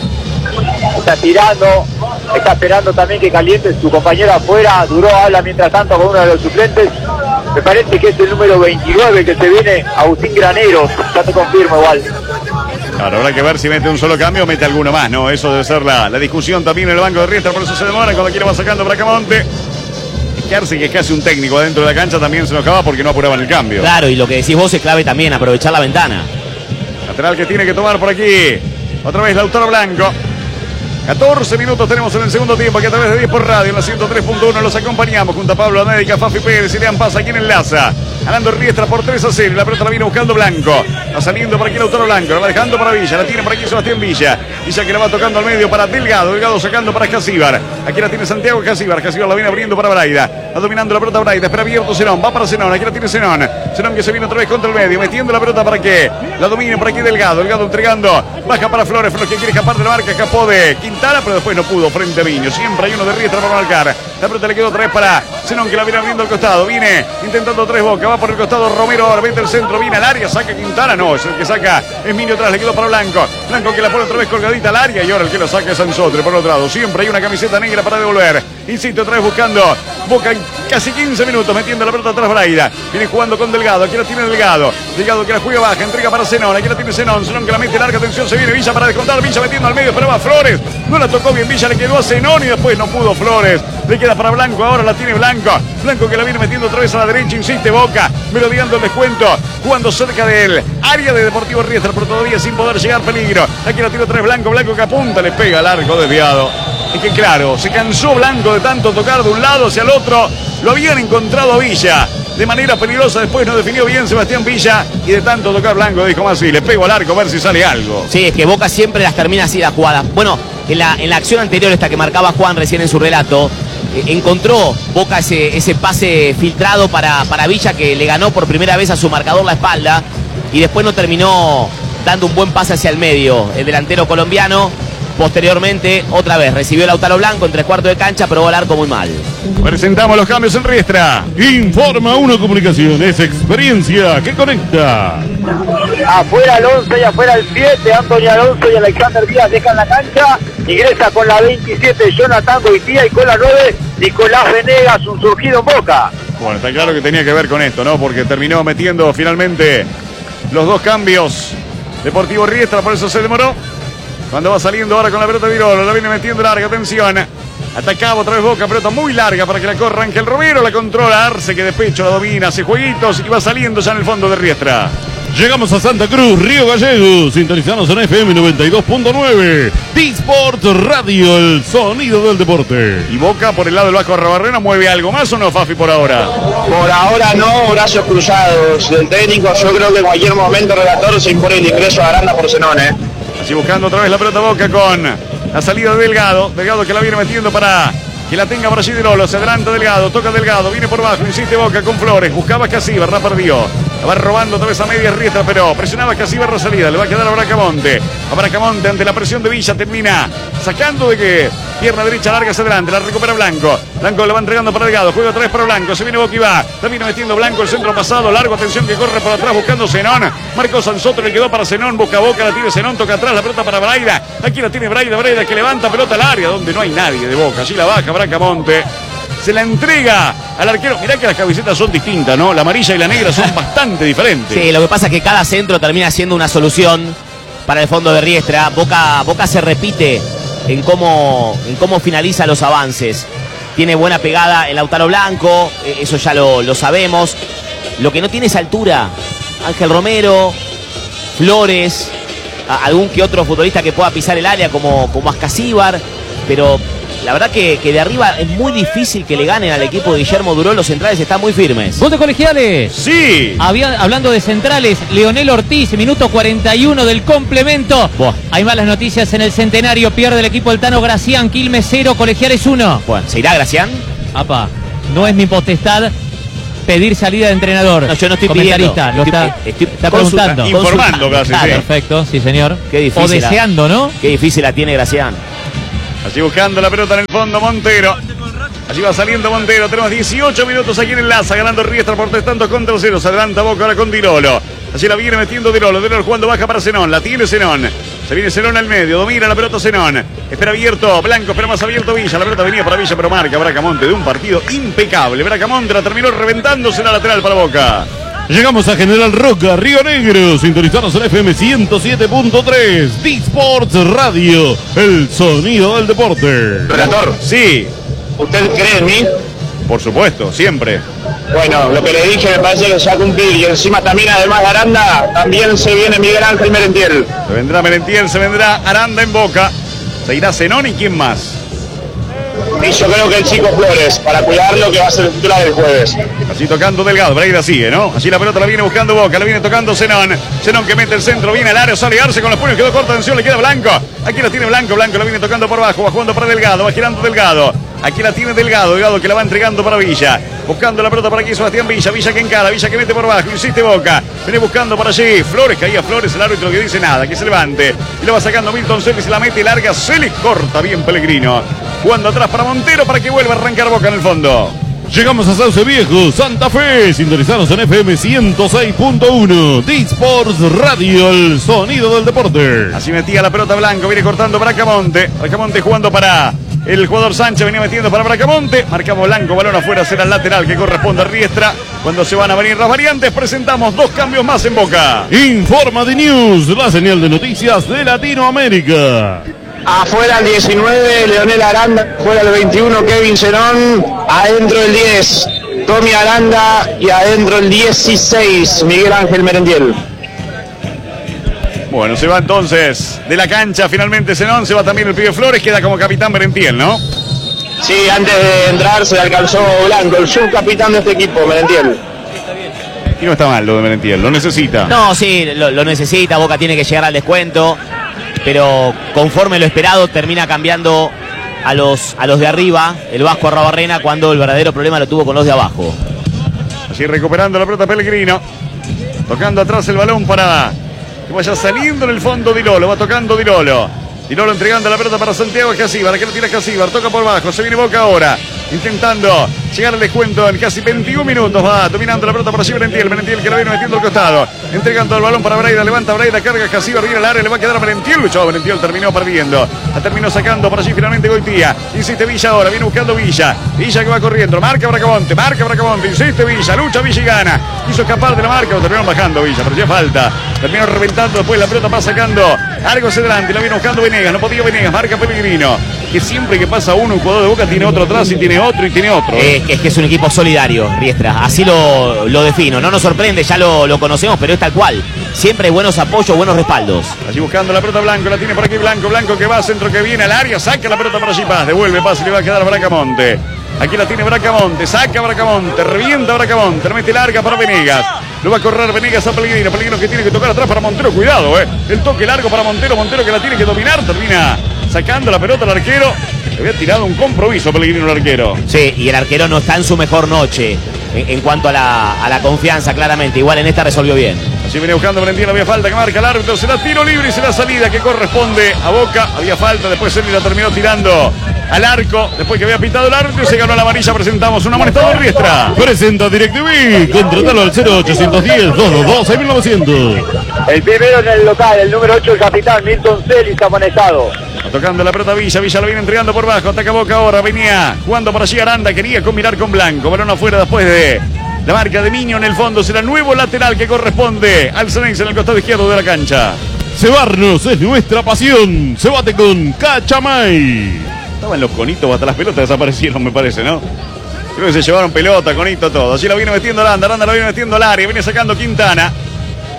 Está tirando, está esperando también que caliente su compañero afuera. Duró habla mientras tanto con uno de los suplentes. Me parece que es el número veintinueve que se viene, Agustín Graneros. Ya te confirmo igual. Claro, habrá que ver si mete un solo cambio o mete alguno más, ¿no? Eso debe ser la, la discusión también en el banco de Riestra, por eso se demora cuando aquí lo va sacando Bracamonte. Es que Arce, que es casi un técnico adentro de la cancha, también se enojaba porque no apuraban el cambio. Claro, y lo que decís vos es clave también, aprovechar la ventana. Lateral que tiene que tomar por aquí. Otra vez Lautaro Blanco. catorce minutos tenemos en el segundo tiempo, aquí a través de diez por radio, en la ciento tres punto uno los acompañamos junto a Pablo América, Fafi Pérez y Leán Paz, aquí en Enlaza. Ganando Riestra por tres a cero, la pelota la viene buscando Blanco. Va saliendo por aquí Lautaro Blanco, la va dejando para Villa, la tiene por aquí Sebastián Villa. Villa que la va tocando al medio para Delgado, Delgado sacando para Casíbar. Aquí la tiene Santiago Casíbar, Casíbar la viene abriendo para Braida. Va dominando la pelota Braida, espera abierto Zenón, va para Zenón, aquí la tiene Zenón. Zenón que se viene otra vez contra el medio, metiendo la pelota para que la domine por aquí Delgado. Delgado entregando, baja para Flores, Flores que quiere escapar de la marca, escapó de Quintana, pero después no pudo frente a Viño. Siempre hay uno de Riestra para marcar. La pelota le quedó otra vez para Zenón que la viene abriendo al costado. Viene intentando tres Boca, va por el costado Romero, ahora mete el centro, viene al área, saca Quintana, no, es el que saca es Minio atrás, le quedó para Blanco. Blanco que la pone otra vez colgadita al área y ahora el que lo saca es Sansotre por otro lado. Siempre hay una camiseta negra para devolver. Insiste otra vez buscando Boca en casi quince minutos, metiendo la pelota atrás Braida. Viene jugando con Delgado, aquí la tiene Delgado. Delgado que la juega baja, entrega para Zenón, aquí la tiene Zenón. Zenón que la mete larga, atención, se viene Villa para descontar. Villa metiendo al medio, pero va Flores. No la tocó bien Villa, le quedó a Zenón y después no pudo Flores. Le queda para Blanco, ahora la tiene Blanco. Blanco que la viene metiendo otra vez a la derecha, insiste Boca, merodeando el descuento, jugando cerca del área de Deportivo Riestra, pero todavía sin poder llegar peligro. Aquí la tira otra vez Blanco, Blanco que apunta, le pega al arco desviado. Es que claro, se cansó Blanco de tanto tocar de un lado hacia el otro. Lo habían encontrado a Villa de manera peligrosa, después no definió bien Sebastián Villa y de tanto tocar Blanco dijo más, sí, le pego al arco a ver si sale algo. Sí, es que Boca siempre las termina así las jugadas. Bueno, en la, en la acción anterior, esta que marcaba Juan recién en su relato, eh, encontró Boca ese, ese pase filtrado para, para Villa, que le ganó por primera vez a su marcador la espalda y después no terminó dando un buen pase hacia el medio. El delantero colombiano posteriormente otra vez recibió Lautaro Blanco en tres cuartos de cancha, probó el arco muy mal. Presentamos los cambios en Riestra. Informa Uno Comunicaciones, experiencia que conecta. Afuera Alonso y afuera el siete, Antonio Alonso y Alexander Díaz dejan la cancha. Ingresa con la veintisiete Jonathan Goitía y con la nueve Nicolás Venegas, un surgido en Boca. Bueno, está claro que tenía que ver con esto, ¿no? Porque terminó metiendo finalmente los dos cambios Deportivo Riestra, por eso se demoró. Cuando va saliendo ahora con la pelota Virolo, la viene metiendo larga, atención. Atacaba otra vez Boca, pelota muy larga para que la corra Ángel Romero, la controla Arce que de pecho la domina, hace jueguitos y va saliendo ya en el fondo de Riestra. Llegamos a Santa Cruz, Río Gallegos, sintonizanos en F M noventa y dos punto nueve. D-Sport Radio, el sonido del deporte. Y Boca por el lado del Vasco Arrobarrena, ¿mueve algo más o no, Fafi, por ahora? Por ahora no, brazos cruzados del técnico. Yo creo que en cualquier momento relator se impone el ingreso a Aranda por Zenón, ¿eh? Así buscando otra vez la pelota Boca con la salida de Delgado. Delgado que la viene metiendo para que la tenga por allí de Lolo. Se adelanta Delgado, toca Delgado, viene por bajo, insiste Boca con Flores. Buscaba Casíbar, la perdió. La va robando otra vez a media Riestra, pero presionaba Casíbar la salida. Le va a quedar a Bracamonte. A Bracamonte ante la presión de Villa termina sacando de que pierna derecha larga hacia adelante. La recupera Blanco. Blanco le va entregando para Delgado. Juega otra vez para Blanco. Se viene Boca y va. Termina metiendo Blanco el centro pasado. Largo, atención que corre por atrás buscando Zenón. Marcó Sansotre, le quedó para Zenón. Boca a Boca, la tiene Zenón. Toca atrás la pelota para Braida. Aquí la tiene Braida. Braida que levanta pelota al área donde no hay nadie de Boca. Allí la baja Bracamonte. Se la entrega al arquero. Mirá que las camisetas son distintas, ¿no? La amarilla y la negra son bastante diferentes. Sí, lo que pasa es que cada centro termina siendo una solución para el fondo de Riestra. Boca, Boca se repite en cómo, en cómo finaliza los avances. Tiene buena pegada el Lautaro Blanco, eso ya lo, lo sabemos. Lo que no tiene es altura. Ángel Romero, Flores, a- algún que otro futbolista que pueda pisar el área como, como Ascasíbar, pero la verdad que, que de arriba es muy difícil que le ganen al equipo de Guillermo Duró. Los centrales están muy firmes. Gol de Colegiales. Sí. Había, hablando de centrales, Leonel Ortiz, minuto cuarenta y uno del complemento. Buah. Hay malas noticias en el Centenario. Pierde el equipo del Tano Gracián. Quilmes cero, Colegiales uno. Bueno, ¿se irá Gracián? Apa, no es mi potestad pedir salida de entrenador. No, yo no estoy Comentarista, pidiendo. lo Estoy- está, estoy está consulta- preguntando. Informando casi, Ah, sí. perfecto, sí señor. Qué difícil. O deseando, ¿no? Qué difícil la tiene Gracián. Allí buscando la pelota en el fondo Montero. Allí va saliendo Montero. Tenemos dieciocho minutos aquí en el Laza. Ganando Riestra por tres tantos contra cero. Se adelanta Boca ahora con Dirolo. Allí la viene metiendo Dirolo. Dirolo jugando baja para Zenón. La tiene Zenón. Se viene Zenón al medio. Domina la pelota Zenón. Espera abierto. Blanco. Espera más abierto Villa. La pelota venía para Villa, pero marca Bracamonte de un partido impecable. Bracamonte la terminó reventándose en la lateral para Boca. Llegamos a General Roca, Río Negro. Sintonizanos en F M ciento siete punto tres. D-Sports Radio, el sonido del deporte. Relator, Sí, ¿usted cree en mí? por supuesto, siempre. Bueno, lo que le dije me parece que se va a cumplir. Y encima también, además de Aranda, también se viene Miguel Ángel Merentiel. Se vendrá Merentiel, se vendrá Aranda en Boca. Se irá Zenón y quién más. Y yo creo que el chico Flores, para cuidarlo, que va a ser el titular el jueves. Así tocando Delgado, Breida sigue, ¿no? Allí la pelota la viene buscando Boca, la viene tocando Zenón. Zenón que mete el centro, viene al área, sale Arce con los puños, quedó corta, atención, le queda Blanco. Aquí la tiene Blanco, Blanco la viene tocando por abajo, va jugando para Delgado, va girando Delgado. Aquí la tiene Delgado, Delgado que la va entregando para Villa. Buscando la pelota para aquí Sebastián Villa, Villa que encara, Villa que mete por abajo, insiste Boca. Viene buscando para allí, Flores, caía Flores, el árbitro que dice nada, que se levante. Y lo va sacando Milton Celis, la mete larga, se le corta bien Pellegrino. Jugando atrás para Montero para que vuelva a arrancar Boca en el fondo. Llegamos a Sauce Viejo, Santa Fe. Sintonizanos en F M ciento seis punto uno. D-Sports Radio, el sonido del deporte. Así metía la pelota Blanco, viene cortando Bracamonte. Bracamonte jugando para el jugador Sánchez, venía metiendo para Bracamonte. Marcamos Blanco, balón afuera, será el lateral que corresponde a Riestra. Cuando se van a venir las variantes, presentamos dos cambios más en Boca. Informa de News, la señal de noticias de Latinoamérica. Afuera el diecinueve, Leonel Aranda. Fuera el veintiuno, Kevin Zenón. Adentro el diez, Tommy Aranda. Y adentro el dieciséis, Miguel Ángel Merentiel. Bueno, se va entonces de la cancha finalmente Zenón, se va también el pibe Flores, queda como capitán Merentiel, ¿no? Sí, antes de entrar se alcanzó Blanco, el subcapitán de este equipo, Merentiel. Y no está mal lo de Merentiel, lo necesita. No, sí, lo, lo necesita. Boca tiene que llegar al descuento. Pero conforme lo esperado, termina cambiando a los, a los de arriba, el Vasco Arrabarrena, cuando el verdadero problema lo tuvo con los de abajo. Así recuperando la pelota Pellegrino. Tocando atrás el balón para que vaya saliendo en el fondo Dirolo. Va tocando Dirolo. Dirolo entregando la pelota para Santiago Escasíbar. Que lo tira Escasíbar. Toca por abajo. Se viene Boca ahora. Intentando llegar al descuento en casi veintiún minutos. Va dominando la pelota por allí Merentiel. Merentiel que la viene metiendo al costado. Entregando el balón para Breida. Levanta Breida. Carga Escasíbar. Viene al área. Le va a quedar a Merentiel. Luchó. Merentiel terminó perdiendo. La terminó sacando por allí finalmente Goitía. Insiste Villa ahora. Viene buscando Villa. Villa que va corriendo. Marca Bracamonte. Marca Bracamonte. Insiste Villa. Lucha Villa y gana. Quiso escapar de la marca. Lo terminaron bajando Villa. Pero ya falta. Terminó reventando. Después la pelota va sacando. Algo hacia adelante. La viene buscando Venegas. No podía Venegas. Marca Pellegrino. Que siempre que pasa uno, un jugador de Boca tiene otro atrás y tiene otro y tiene otro. Es que es, que es un equipo solidario, Riestra. Así lo, lo defino. No nos sorprende, ya lo, lo conocemos, pero es tal cual. Siempre hay buenos apoyos, buenos respaldos. Allí buscando la pelota Blanco, la tiene por aquí Blanco, Blanco que va, centro que viene al área, saca la pelota para allí, Paz, devuelve Paz y le va a quedar a Bracamonte. Aquí la tiene Bracamonte, saca Bracamonte, revienta Bracamonte, la mete larga para Venegas. Lo va a correr Venegas a Pellegrino, Pellegrino que tiene que tocar atrás para Montero, cuidado, eh. El toque largo para Montero, Montero que la tiene que dominar, termina sacando la pelota al arquero. Le había tirado un compromiso Pellegrino el arquero. Sí, y el arquero no está en su mejor noche en, en cuanto a la, a la confianza, claramente. Igual en esta resolvió bien. Así viene buscando Valentín, había falta que marca el árbitro, será tiro libre y será salida que corresponde a Boca. Había falta, después él la terminó tirando al arco, después que había pitado el árbitro y se ganó la amarilla. Presentamos un amonestado en Riestra. Presenta DirecTV, contratalo al cero ochocientos diez, doscientos veintidós, seis mil novecientos. El primero en el local, el número ocho, el capitán Milton Celis, amonestado. Tocando la pelota Villa, Villa lo viene entregando por bajo, ataca Boca ahora, venía jugando por allí Aranda, quería combinar con Blanco, balón afuera después de la marca de Miño en el fondo, será el nuevo lateral que corresponde al Ceneice en el costado izquierdo de la cancha. Cebarnos es nuestra pasión, se bate con Cachamay. Estaban los conitos, hasta las pelotas desaparecieron me parece, ¿no? Creo que se llevaron pelota, conito, todo. Allí la viene metiendo Aranda, Aranda la viene metiendo al área, viene sacando Quintana.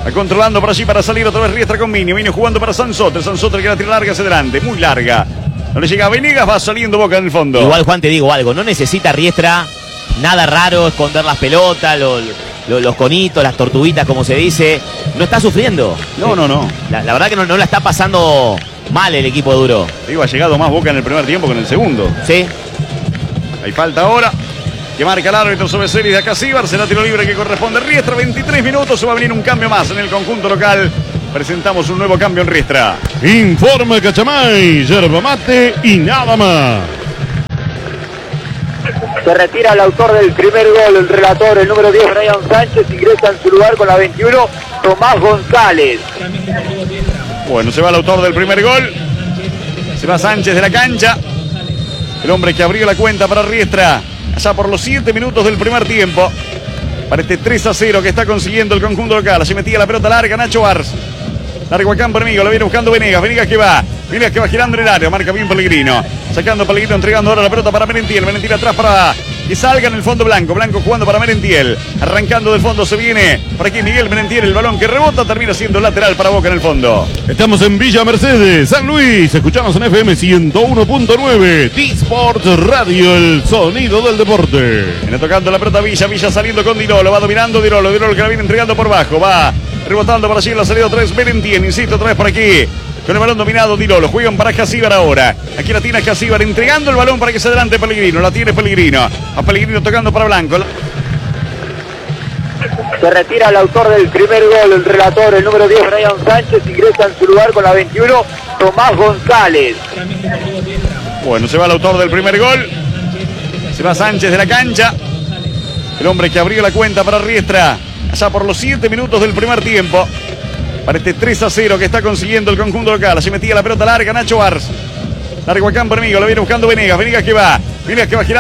Va controlando por allí para salir otra vez Riestra con Minio. Minio jugando para Sansotre. Sansotre que la tira larga hacia adelante. Muy larga. No le llega a Venegas. Va saliendo Boca en el fondo. Igual, Juan, te digo algo. No necesita Riestra nada raro, esconder las pelotas, lo, lo, los conitos, las tortuguitas, como se dice. No está sufriendo. No, no, no. La, la verdad que no, no la está pasando mal el equipo duro. Digo, ha llegado más Boca en el primer tiempo que en el segundo. Sí. Hay falta ahora. Que marca el árbitro sobre series de Acasíbar. Será tiro libre que corresponde a Riestra. veintitrés minutos. Se va a venir un cambio más en el conjunto local. Presentamos un nuevo cambio en Riestra. Informa Cachamay, yerba mate y nada más. Se retira el autor del primer gol, el relator, el número diez, Brian Sánchez. Ingresa en su lugar con la veintiuno, Tomás González. Bueno, se va el autor del primer gol. Se va Sánchez de la cancha. El hombre que abrió la cuenta para Riestra. Allá por los siete minutos del primer tiempo. Para este tres a cero que está consiguiendo el conjunto local. Allí metía la pelota larga Nacho Ars. Largo a campo enemigo, lo viene buscando Venegas. Venegas que va. Venegas que va girando en el área. Marca bien Pellegrino. Sacando Pellegrino, entregando ahora la pelota para Merentiel. Merentiel atrás para que salga en el fondo Blanco. Blanco jugando para Merentiel. Arrancando del fondo se viene por aquí Miguel Merentiel. El balón que rebota termina siendo lateral para Boca en el fondo. Estamos en Villa Mercedes, San Luis. Escuchamos en F M ciento uno punto nueve. T-Sports Radio, el sonido del deporte. Viene tocando la pelota Villa. Villa saliendo con Dirolo. Va dominando Dirolo. Dirolo que la viene entregando por bajo. Va rebotando para allí en la salida otra vez Merentiel. Insisto, otra vez por aquí. Con el balón dominado Dirolo. Juegan para Acasíbar ahora. Aquí la tiene Acasíbar entregando el balón para que se adelante Pellegrino. La tiene Pellegrino. A Pellegrino tocando para Blanco. Se retira el autor del primer gol, el relator, el número diez, Brian Sánchez. Ingresa en su lugar con la veintiuno, Tomás González. Bueno, se va el autor del primer gol. Se va Sánchez de la cancha. El hombre que abrió la cuenta para Riestra. Allá por los siete minutos del primer tiempo. Para este tres a cero que está consiguiendo el conjunto local. Allí metía la pelota larga Nacho Ars. Largo a campo enemigo, lo viene buscando Venegas. Venegas que va. Venegas que va girando.